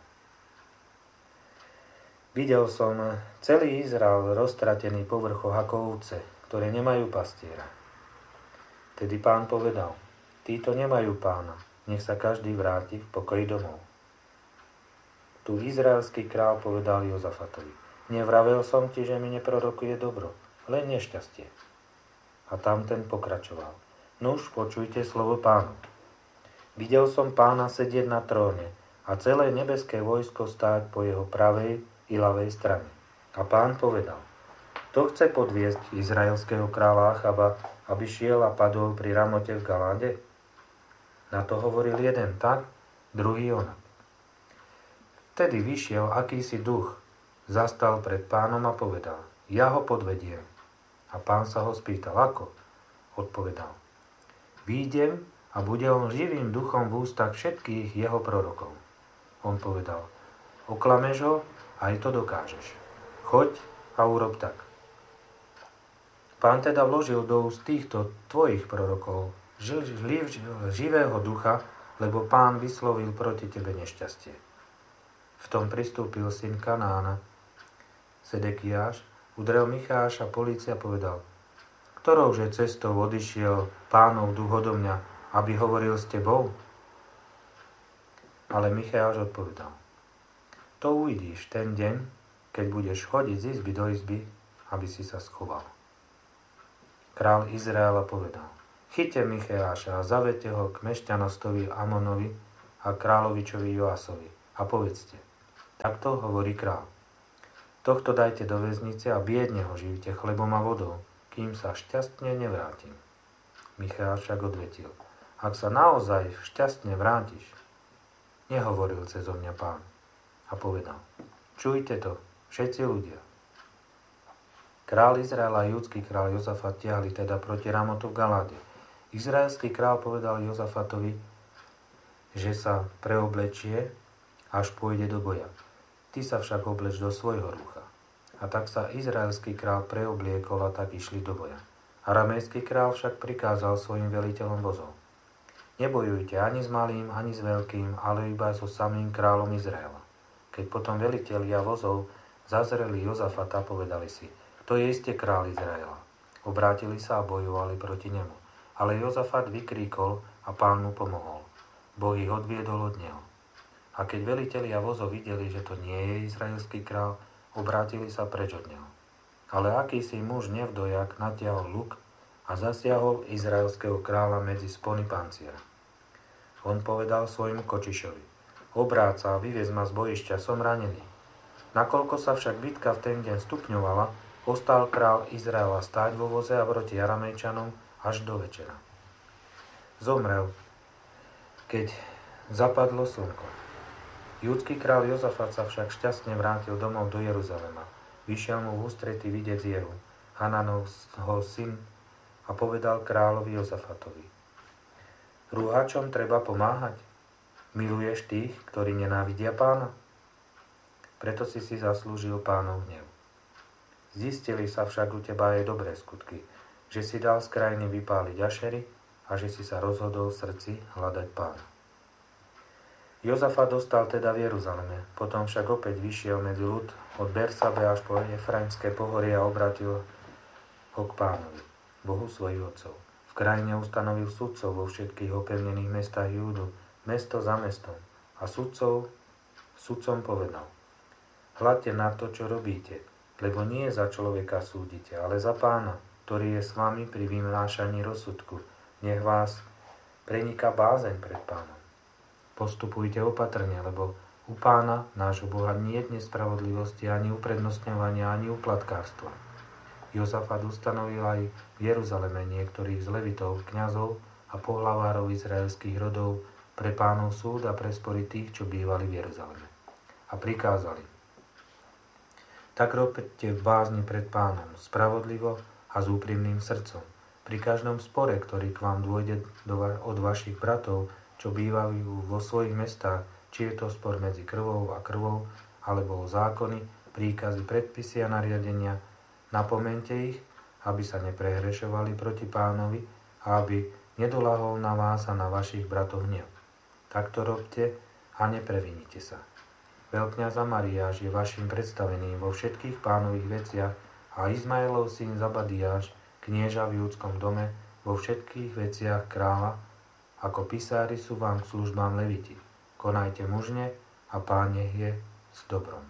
Videl som celý Izrael roztratený po vrchoch ako ovce, ktoré nemajú pastiera. Tedy Pán povedal: Títo nemajú pána, nech sa každý vráti v pokoji domov. Tu izraelský kráľ povedal Jozafatovi: Nevravel som ti, že mi neprorokuje dobro, len nešťastie. A tamten pokračoval: Nuž, počujte slovo Pánu. Videl som Pána sedieť na tróne a celé nebeské vojsko stáť po jeho pravej i ľavej strane. A Pán povedal: Kto chce podviesť izraelského kráľa Achaba, aby šiel a padol pri Ramote v Galáde? Na to hovoril jeden tak, druhý onak. Vtedy vyšiel akýsi duch, zastal pred Pánom a povedal: Ja ho podvediem. A Pán sa ho spýtal: Ako? Odpovedal: Výjdem a bude on živým duchom v ústach všetkých jeho prorokov. On povedal: Oklameš ho, aj to dokážeš. Choď a urob tak. Pán teda vložil do úst týchto tvojich prorokov živého ducha, lebo Pán vyslovil proti tebe nešťastie. V tom pristúpil syn Kanána, Sedekiáš, udrel Micheáša po líci a povedal: Ktorouže cestou odišiel Pánov duch odo mňa, aby hovoril s tebou? Ale Micheáš odpovedal: To uvidíš ten deň, keď budeš chodiť z izby do izby, aby si sa schoval. Král Izraela povedal: Chyťte Micheáša a zavedte ho k mešťanostovi Amonovi a kráľovičovi Joasovi a povedzte: takto hovorí král. Tohto dajte do väznice a biedne ho živite chlebom a vodou, kým sa šťastne nevrátim. Micheál však odvetil: ak sa naozaj šťastne vrátiš, nehovoril cezo mňa Pán. A povedal: čujte to, všetci ľudia. Král Izraela a júdsky král Jozafat tiahli teda proti Ramotu v Galáde. Izraelský král povedal Jozafatovi, že sa preoblečie, až pôjde do boja. Ty sa však obleč do svojho rúcha. A tak sa izraelský král preobliekol a tak išli do boja. Aramejský král však prikázal svojim veliteľom vozov: nebojujte ani s malým, ani s veľkým, ale iba so samým kráľom Izraela. Keď potom velitelia vozov zazreli Jozafata, povedali si: to je iste kráľ Izraela. Obrátili sa a bojovali proti nemu. Ale Jozafat vykríkol a Pán mu pomohol. Boh ich odviedol od neho. A keď velitelia vozov videli, že to nie je izraelský král, obrátili sa preč od neho. Ale akýsi muž nevdojak natiahol luk a zasiahol izraelského kráľa medzi spony panciera. On povedal svojmu kočišovi: obráť sa a vyviez ma z bojišťa, som ranený. Nakoľko sa však bitka v ten deň stupňovala, ostal král Izraela stáť vo voze a proti Aramejčanom až do večera. Zomrel, keď zapadlo slnko. Júdsky král Jozafat sa však šťastne vrátil domov do Jeruzalema. Vyšiel mu v ústrety videc Jehu, Hananovho syn, a povedal kráľovi Jozafatovi: rúhačom treba pomáhať. Miluješ tých, ktorí nenávidia Pána? Preto si zaslúžil Pánov hnev. Zistili sa však u teba aj dobré skutky, že si dal z krajiny vypáliť Ašery a že si sa rozhodol v srdci hľadať Pána. Jozafat dostal teda v Jeruzaleme, potom však opäť vyšiel medzi ľud od Bersabe až po Efraimské pohorie a obrátil ho k Pánovi, Bohu svojich otcov. V krajine ustanovil sudcov vo všetkých opevnených mestách Júdu, mesto za mestom, a sudcom povedal: hľadte na to, čo robíte, lebo nie za človeka súdite, ale za Pána, ktorý je s vami pri vynášaní rozsudku. Nech vás preniká bázeň pred Pánom. Postupujte opatrne, lebo u Pána, nášho Boha, nie je nespravodlivosti, ani uprednostňovania, ani uplatkárstva. Jozafat ustanovil aj v Jeruzaleme niektorých z levitov, kňazov a pohlavárov izraelských rodov pre Pánov súd a pre spory tých, čo bývali v Jeruzaleme. A prikázali: tak robte v bázni pred Pánom, spravodlivo a s úprimným srdcom. Pri každom spore, ktorý k vám dôjde od vašich bratov, čo bývajú vo svojich mestách, či je to spor medzi krvou a krvou, alebo o zákony, príkazy, predpisy a nariadenia, napomente ich, aby sa neprehrešovali proti Pánovi a aby nedolahol na vás a na vašich bratov hnev. Takto robte a neprevinite sa. Veľkňaz Amariáš je vašim predstaveným vo všetkých Pánových veciach a Izmaelov syn Zabadiáš, knieža v júdskom dome, vo všetkých veciach kráľa, ako pisári sú vám k službám leviti. Konajte mužne a Pán nech je s dobrom.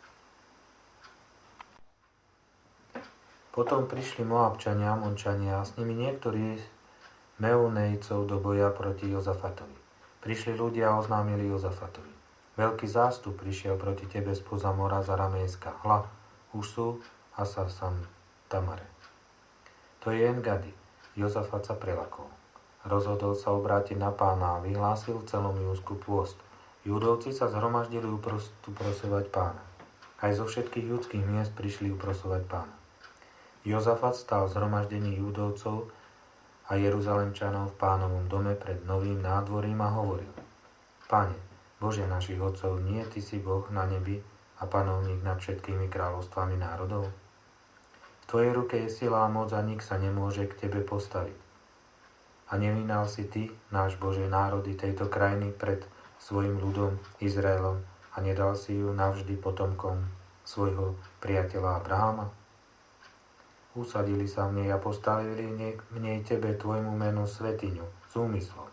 Potom prišli Moabčania a Amončania a s nimi niektorí Meunejcov do boja proti Jozafatovi. Prišli ľudia a oznámili Jozafatovi: veľký zástup prišiel proti tebe spoza mora z Aramejska. Hľa, už sú a sa Tamare. To je Engadi. Jozafat sa prelakol. Rozhodol sa obrátiť na Pána a vyhlásil v celom Júdsku pôst. Judovci sa zhromaždili uprosovať Pána. Aj zo všetkých judských miest prišli uprosovať Pána. Jozafat stal v zhromaždení Judovcov a Jeruzalemčanov v Pánovom dome pred novým nádvorím a hovoril: Pane, Bože našich otcov, nie Ty si Boh na nebi a panovník nad všetkými kráľovstvami národov? V Tvojej ruke je sila a moc a nik sa nemôže k Tebe postaviť. A nevynal si Ty, náš Bože, národy tejto krajiny pred svojim ľudom Izraelom a nedal si ju navždy potomkom svojho priateľa Abrahama? Usadili sa v nej a postavili v nej Tebe, Tvojmu menu, svätyňu s úmyslom.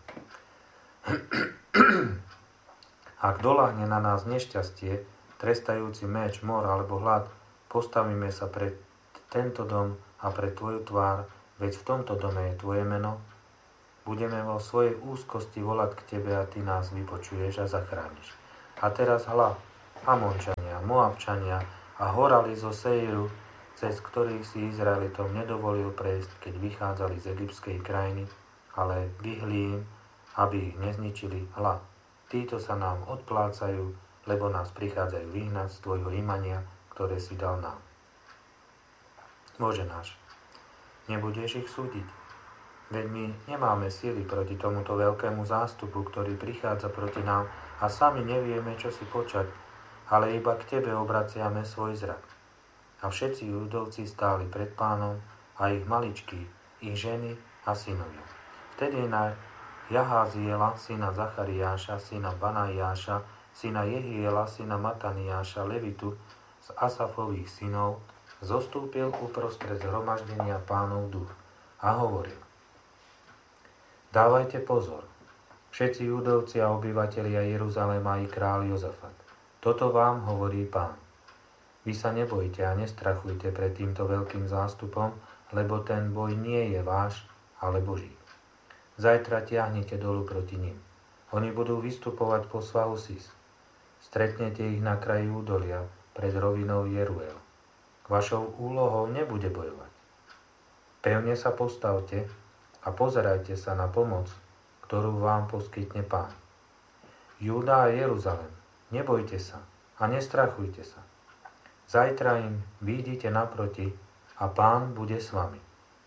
Ak doľahne na nás nešťastie, trestajúci meč, mor alebo hlad, postavíme sa pred tento dom a pred Tvoju tvár, veď v tomto dome je Tvoje meno, Budeme vo svojej úzkosti volať k tebe a ty nás vypočuješ a zachrániš. A teraz hľa, Amončania, Moabčania a horali zo Seiru, cez ktorých si Izraelitom nedovolil prejsť, keď vychádzali z egyptskej krajiny, ale vyhli im, aby ich nezničili. Hľa, títo sa nám odplácajú, lebo nás prichádzajú vyhnať z tvojho imania, ktoré si dal nám. Bože náš, nebudeš ich súdiť? Veď my nemáme síly proti tomuto veľkému zástupu, ktorý prichádza proti nám a sami nevieme, čo si počať, ale iba k tebe obraciame svoj zrak. A všetci Júdovci stáli pred Pánom a ich maličky, ich ženy a synovia. Vtedy na Jaháziela, syna Zachariáša, syna Banajáša, syna Jehiela, syna Mataniáša, Levitu z Asafových synov, zostúpil uprostred zhromaždenia Pánov duch a hovoril: Dávajte pozor, všetci Júdovci a obyvatelia Jeruzalema i kráľ Jozafat. Toto vám hovorí Pán. Vy sa nebojte a nestrachujte pred týmto veľkým zástupom, lebo ten boj nie je váš, ale Boží. Zajtra tiahnete dolu proti nim. Oni budú vystupovať po svahu Sis. Stretnete ich na kraji údolia pred rovinou Jeruel. Vašou úlohou nebude bojovať. Pevne sa postavte a pozerajte sa na pomoc, ktorú vám poskytne Pán. Júda a Jeruzalem, nebojte sa a nestrachujte sa. Zajtra im výjdite naproti a Pán bude s vami.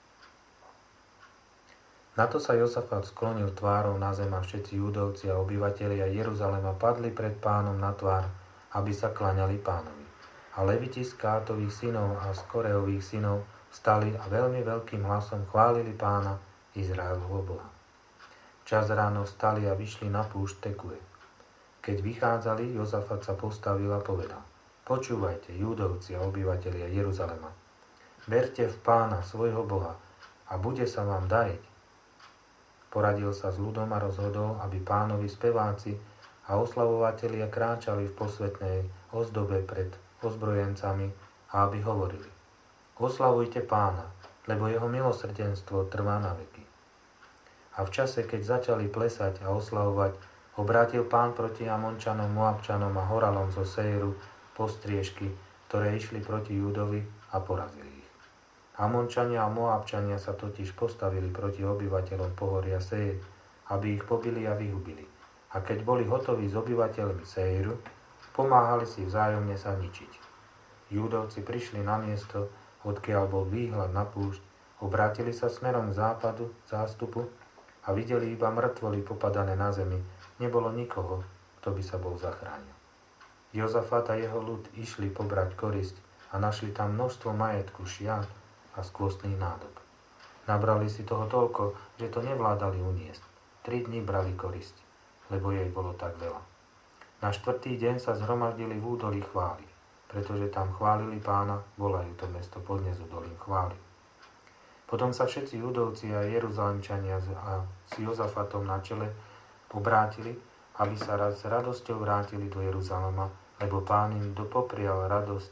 Na to sa Jozafat sklonil tvárou na zem a všetci Júdovci a obyvatelia Jeruzalema padli pred Pánom na tvár, aby sa klaňali Pánovi. A Leviti z Kátových synov a z Koreových synov vstali a veľmi veľkým hlasom chválili Pána, Izraelovho Boha. Včas ráno vstali a vyšli na púšť Tekuje. Keď vychádzali, Jozafat sa postavil a povedal: Počúvajte, Júdovci a obyvatelia Jeruzalema. Berte v Pána, svojho Boha, a bude sa vám dariť. Poradil sa s ľudom a rozhodol, aby Pánovi speváci a oslavovatelia kráčali v posvetnej ozdobe pred ozbrojencami a aby hovorili: Oslavujte Pána, lebo jeho milosrdenstvo trvá na veky. A v čase, keď začali plesať a oslavovať, obrátil Pán proti Amončanom, Moabčanom a horalom zo Seiru postriežky, ktoré išli proti Júdovi a porazili ich. Amončania a Moabčania sa totiž postavili proti obyvateľom pohoria Seir, aby ich pobili a vyhubili. A keď boli hotoví s obyvateľmi Seiru, pomáhali si vzájomne sa ničiť. Júdovci prišli na miesto, odkiaľ bol výhľad na púšť, obrátili sa smerom k západu zástupu a videli iba mŕtvoly popadané na zemi. Nebolo nikoho, kto by sa bol zachránil. Jozafat a jeho ľud išli pobrať korisť a našli tam množstvo majetku, šiat a skvostných nádob. Nabrali si toho toľko, že to nevládali uniesť. 3 dni brali korisť, lebo jej bolo tak veľa. Na 4. deň sa zhromaždili v údolí chvály, pretože tam chválili Pána, volajú to mesto podnes údolím chvály. Potom sa všetci Judovci a Jeruzalemčania a s Jozafatom na čele obrátili, aby sa s radosťou vrátili do Jeruzalema, lebo Pán im dopoprial radosť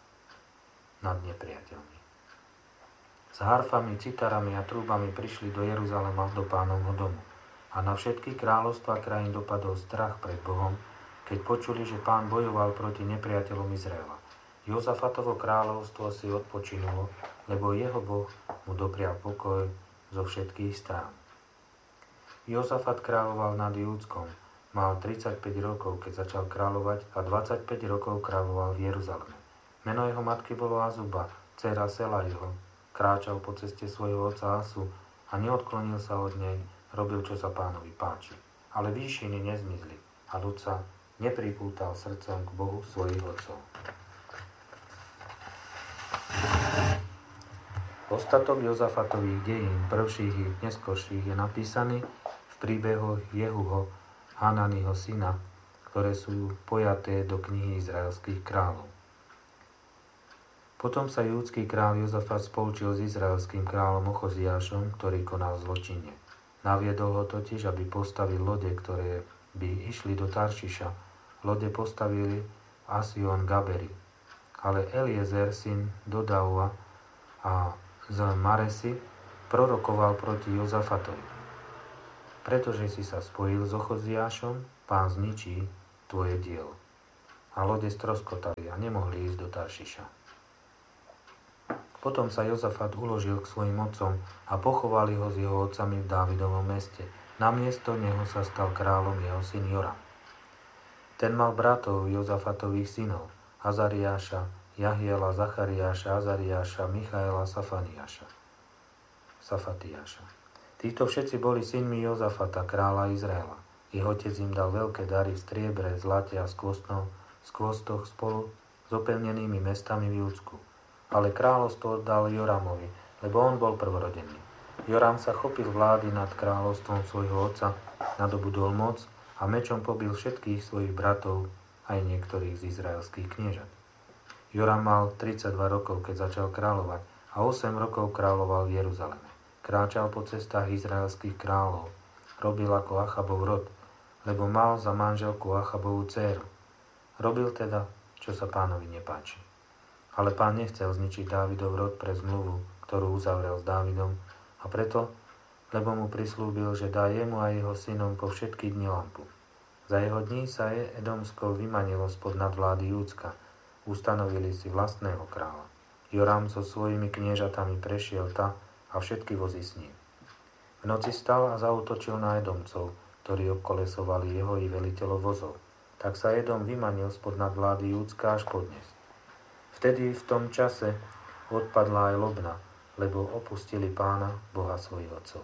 nad nepriateľmi. S harfami, citarami a trúbami prišli do Jeruzalema do Pánovho domu. A na všetky kráľovstvá krajín dopadol strach pred Bohom, keď počuli, že Pán bojoval proti nepriateľom Izraela. Jozafatovo kráľovstvo si odpočinulo, lebo jeho Boh mu doprial pokoj zo všetkých strán. Jozafat kráľoval nad Júdskom. Mal 35 rokov, keď začal kráľovať, a 25 rokov kráľoval v Jeruzaleme. Meno jeho matky bolo Azuba, dcéra Selajho. Kráčal po ceste svojho otca Asu a neodklonil sa od nej, robil, čo sa Pánovi páči. Ale výšiny nezmizli a ľud sa nepripútal srdcom k Bohu svojich otcov. Ostatok Jozafatových dejín, prvších i neskorších, je napísaný v príbehu Jehuho, Hananiho syna, ktoré sú pojaté do knihy izraelských kráľov. Potom sa júdsky kráľ Jozafat spolčil s izraelským kráľom Ochoziášom, ktorý konal zločinne. Naviedol ho totiž, aby postavil lode, ktoré by išli do Taršiša. Lode postavili Asion Gaberi. Ale Eliezer, syn Dodaua a z Maresi, prorokoval proti Jozafatovi. pretože si sa spojil s Ochoziášom, Pán zničí tvoje dielo. A lode stroskotali a nemohli ísť do Taršiša. Potom sa Jozafat uložil k svojim otcom a pochovali ho s jeho otcami v Dávidovom meste. Namiesto neho sa stal kráľom jeho syn Joram. Ten mal bratov Jozafatových synov, Azariáša, Jahiela, Zachariáša, Azariáša, Michaela, Safatiáša. Títo všetci boli synmi Jozafata, kráľa Izraela. Ich otec im dal veľké dary v striebre, zlate a skvostoch spolu s opevnenými mestami v Júdsku. Ale kráľovstvo dal Joramovi, lebo on bol prvorodený. Joram sa chopil vlády nad kráľovstvom svojho otca, nadobudol moc a mečom pobil všetkých svojich bratov, aj niektorých z izraelských kniežat. Joram mal 32 rokov, keď začal kráľovať a 8 rokov kráľoval v Jeruzaleme. Kráčal po cestách izraelských kráľov, robil ako Achabov rod, lebo mal za manželku Achabovú dcéru. Robil teda, čo sa Pánovi nepáči. Ale Pán nechcel zničiť Dávidov rod pre zmluvu, ktorú uzavrel s Dávidom, a preto, lebo mu prislúbil, že dá jemu a jeho synom po všetky dni lampu. Za jeho dní sa Edomsko vymanilo spod nadvlády Júdska. Ustanovili si vlastného kráľa. Joram so svojimi kniežatami prešiel a všetky vozy s ním. V noci stal a zaútočil na Edomcov, ktorí obkolesovali jeho i veliteľov vozov. Tak sa Edom vymanil spod nadvlády Júdska až podnes. Vtedy v tom čase odpadla aj Lobna, lebo opustili Pána, Boha svojich otcov.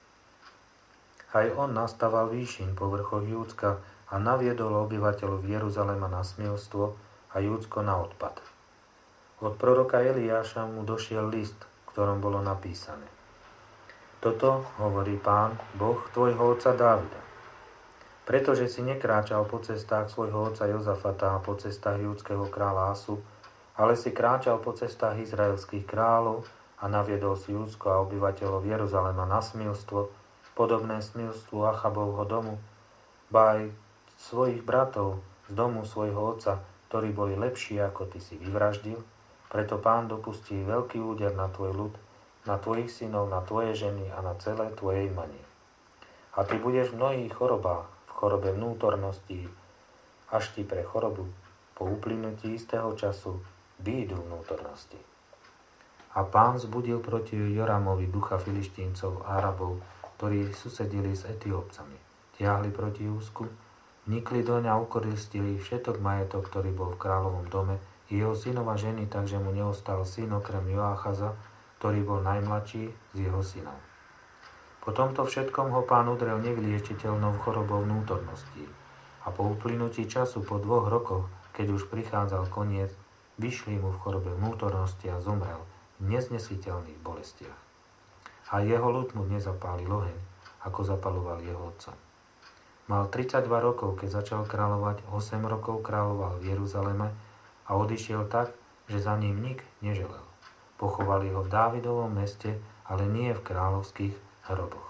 Aj on nastaval výšin po vrchoch Júdska a naviedol obyvateľov Jeruzalema na smilstvo a Júdsko na odpad. Od proroka Eliáša mu došiel list, v ktorom bolo napísané: Toto hovorí Pán, Boh tvojho otca Dávida. Pretože si nekráčal po cestách svojho otca Jozafata a po cestách júdskeho kráľa Asu, ale si kráčal po cestách izraelských kráľov a naviedol si Júdsko a obyvateľov Jeruzalema na smilstvo, podobné smilstvu Achabovho domu, ba aj svojich bratov z domu svojho otca, ktorí boli lepší ako ty si vyvraždil, preto Pán dopustí veľký úder na tvoj ľud, na tvojich synov, na tvoje ženy a na celé tvoje imanie. A ty budeš v mnohých chorobách, v chorobe vnútornosti, až ti pre chorobu po uplynutí istého času výjdu vnútornosti. A Pán zbudil proti Joramovi ducha Filištíncov a Arabov, ktorí susedili s Etiópcami. Tiahli proti Júsku, vnikli doň a ukoristili všetok majetok, ktorý bol v kráľovom dome, i jeho synov a ženy, takže mu neostal syn okrem Joáchaza, ktorý bol najmladší z jeho synov. Po tomto všetkom ho Pán udrel nevyliečiteľnou chorobou vnútorností. A po uplynutí času, po 2 rokoch, keď už prichádzal koniec, vyšli mu v chorobe vnútornosti a zomrel v neznesiteľných bolestiach. A jeho ľud mu nezapálil oheň, ako zapaloval jeho otca. Mal 32 rokov, keď začal kráľovať, 8 rokov kráľoval v Jeruzaleme a odišiel tak, že za ním nik neželel. Pochovali ho v Dávidovom meste, ale nie v kráľovských hroboch.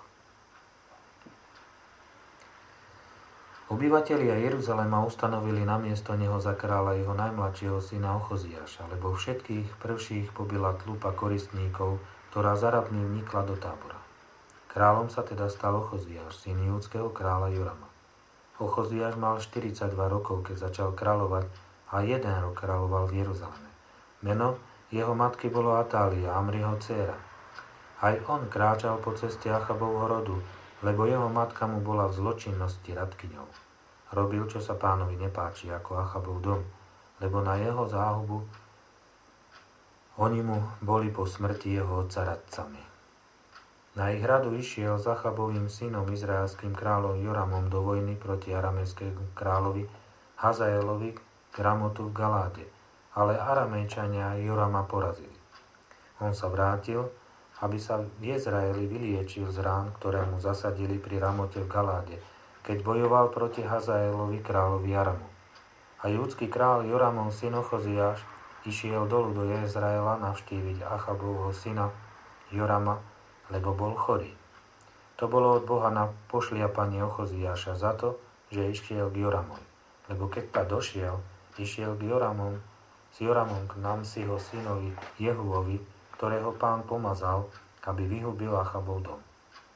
Obyvatelia Jeruzalema ustanovili namiesto neho za kráľa jeho najmladšieho syna Ochoziáša, lebo všetkých prvších pobila tlupa koristníkov, ktorá za rabmi vnikla do tábora. Kráľom sa teda stal Ochoziáš, syn júdskeho kráľa Jorama. Ochoziáš mal 42 rokov, keď začal kráľovať, a 1 rok kráľoval v Jeruzaleme. Meno jeho matky bolo Atália, Amriho dcéra. Aj on kráčal po ceste Achabovho rodu, lebo jeho matka mu bola v zločinnosti radkyňou. Robil, čo sa Pánovi nepáči, ako Achabov dom, lebo na jeho záhubu oni mu boli po smrti jeho otca radcami. Na ich hradu išiel s Achabovým synom, izraelským kráľom Joramom do vojny proti aramejskému kráľovi Hazaelovi k Ramotu v Galáde, ale Aramejčania Jorama porazili. On sa vrátil, aby sa v Izraeli vyliečil z rán, ktoré mu zasadili pri Ramote v Galáde, keď bojoval proti Hazaelovi kráľovi Aramu. A júdsky kráľ Joramov syn Ochoziáš išiel dolu do Izraela navštíviť Achabovho syna Jorama, lebo bol chorý. To bolo od Boha na pošliapanie Ochoziáša za to, že išiel k Joramovi. Lebo keď ta došiel, išiel s Joramom k Namsiho synovi Jehuovi, ktorého Pán pomazal, aby vyhubil Achabov dom.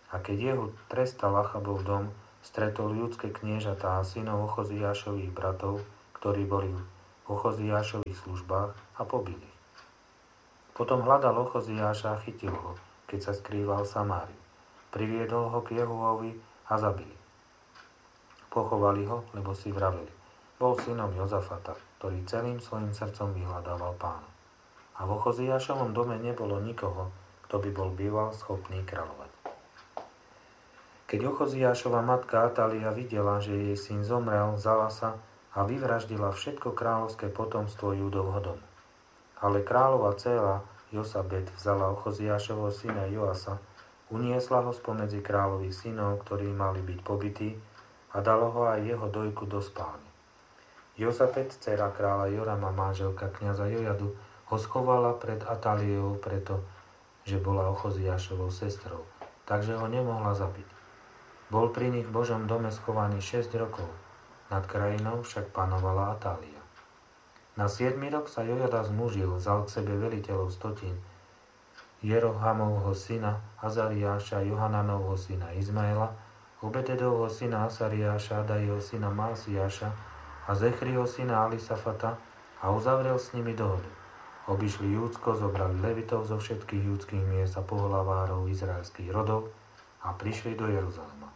A keď jeho trestal Achabov dom, stretol judské kniežatá a synov Ochoziášových bratov, ktorí boli v Ochoziášových službách a pobili ich. Potom hľadal Ochoziáša a chytil ho, keď sa skrýval v Samáriu. Priviedol ho k Jehuovi a zabili. Pochovali ho, lebo si vraveli. Bol synom Jozafata, ktorý celým svojim srdcom vyhľadával Pána. A v Ochoziášovom dome nebolo nikoho, kto by bol býval schopný kráľovať. Keď Ochoziášova matka Atália videla, že jej syn zomrel, vzala sa a vyvraždila všetko kráľovské potomstvo Júdovho domu. Ale kráľova dcéra Josabet vzala Ochoziášovho syna Joasa, uniesla ho spomedzi kráľových synov, ktorí mali byť pobití, a dalo ho aj jeho dojku do spálne. Josabet, dcéra kráľa Jorama, manželka kňaza Jojadu, ho schovala pred Atáliou preto, že bola Ochoziášovou sestrou, takže ho nemohla zabiť. Bol pri nich v Božom dome schovaný 6 rokov, nad krajinou však panovala Atália. Na 7. rok sa Jojada zmužil, vzal k sebe veliteľov stotín, Jerohamovho syna Azariáša, Johananovho syna Izmaela, Obededovho syna Asariáša, Adaiho syna Másiáša a Zechriho syna Alisafata a uzavrel s nimi dohodu. Obišli Júdsko, zobrali levitov zo všetkých judských miest a pohlavárov izraelských rodov a prišli do Jeruzalema.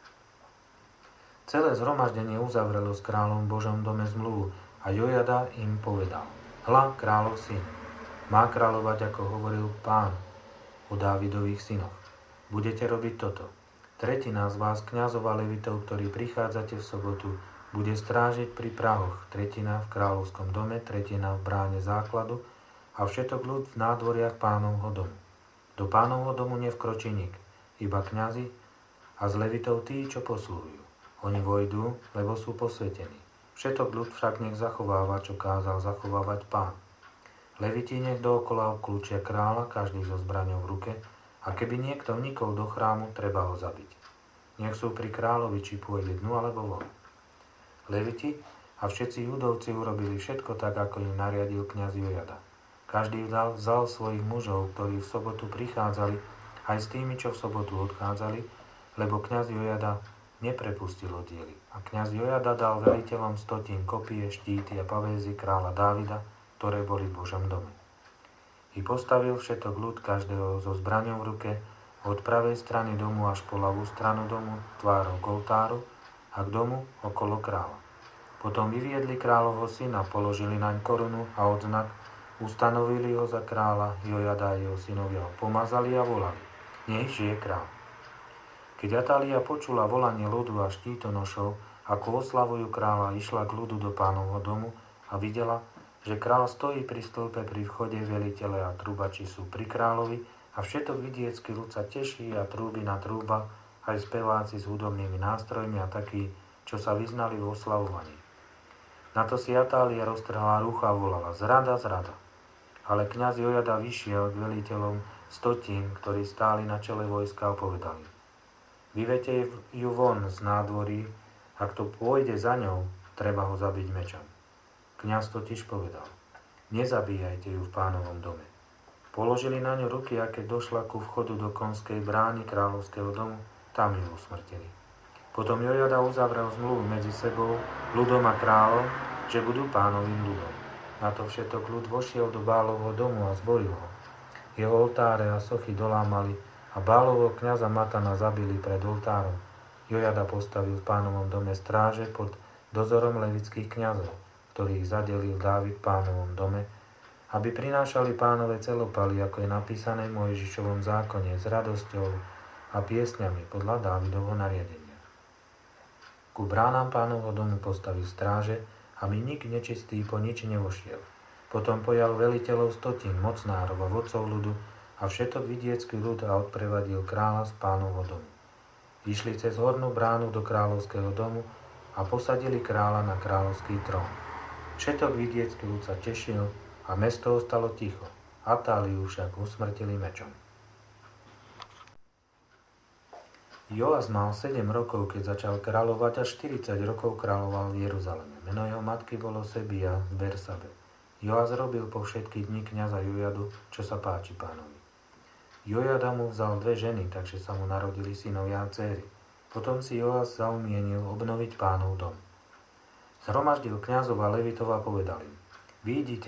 Celé zhromaždenie uzavrelo s kráľom v Božom dome zmluvu a Jojada im povedal: Hľa, kráľov syn, má kráľovať, ako hovoril Pán o Dávidových synoch. Budete robiť toto. Tretina z vás, kňazov a levitov, ktorí prichádzate v sobotu, bude strážiť pri prahoch, tretina v kráľovskom dome, tretina v bráne základu a všetok ľud v nádvoriach Pánovho domu. Do Pánovho domu nevkročí nik, iba kňazi a z levitov tí, čo posluhujú. Oni vojdú, lebo sú posvetení. Všetok ľud však nech zachováva, čo kázal zachovávať Pán. Leviti nech dookola obklúčia kráľa, každý so zbraňou v ruke, a keby niekto vnikol do chrámu, treba ho zabiť. Nech sú pri kráľovi, či pôjde dnu alebo von. Leviti a všetci judovci urobili všetko tak, ako im nariadil kňaz Jojada. Každý vzal svojich mužov, ktorí v sobotu prichádzali, aj s tými, čo v sobotu odchádzali, lebo kňaz Jojada neprepustil oddiely. A kňaz Jojada dal veliteľom stotín kopie, štíty a pavézy kráľa Dávida, ktoré boli v Božom dome. I postavil všetok ľud, každého so zbraňou v ruke, od pravej strany domu až po ľavú stranu domu, tvárou k oltáru a k domu okolo kráľa. Potom vyviedli kráľovho syna, položili naň korunu a odznak, ustanovili ho za kráľa, Jojada a jeho synovia ho pomazali a volali: Nech žije kráľ. Keď Atália počula volanie ľudu a štítonošov, ako oslavujú kráľa, išla k ľudu do Pánovho domu a videla, že kráľ stojí pri stĺpe pri vchode, veliteľe a trúbači sú pri kráľovi a všetok vidiecký ľud sa teší a trúbi na trúba, aj speváci s hudobnými nástrojmi a takí, čo sa vyznali v oslavovaní. Na to si Atália roztrhala rucha a volala: Zrada, zrada. Ale kňaz Jojada vyšiel k veliteľom stotín, ktorí stáli na čele vojska a povedali: Vyvete ju von z nádvorí, ak to pôjde za ňou, treba ho zabiť mečom. Kňaz totiž povedal: Nezabíjajte ju v Pánovom dome. Položili na ňu ruky a keď došla ku vchodu do konskej brány kráľovského domu, tam ju usmrtili. Potom Jojada uzavrel zmluvu medzi sebou, ľudom a kráľom, že budú Pánovým ľudom. Na to všetok ľud vošiel do Bálovho domu a zboril ho. Jeho oltáre a sochy dolámali a Bálovho kňaza Matana zabili pred oltárom. Jojada postavil v Pánovom dome stráže pod dozorom levických kňazov, ktorých zadelil Dávid v Pánovom dome, aby prinášali Pánove celopaly, ako je napísané v Mojžišovom zákone, s radosťou a piesňami podľa Dávidovho nariadenia. Ku bránám Pánovho domu postavil stráže, aby nik nečistý po nič nevošiel. Potom pojal veliteľov stotín, mocnárov a vodcov ľudu a všetok vidiecký ľud a odprevadil kráľa z Pánovho domu. Išli cez hornú bránu do kráľovského domu a posadili kráľa na kráľovský trón. Všetok vidiecký ľud sa tešil a mesto ostalo ticho. Atáliu však usmrtili mečom. Joas mal 7 rokov, keď začal kráľovať, a 40 rokov kráľoval v Jeruzaleme. Meno jeho matky bolo Sebia z Bersabe. Joas robil po všetky dni kňaza Jojadu, čo sa páči Pánovi. Jojada mu vzal 2 ženy, takže sa mu narodili synovia a dcéry. Potom si Joas zaumienil obnoviť Pánov dom. Zhromaždil kňazov a levitov a povedal im: Vyjdite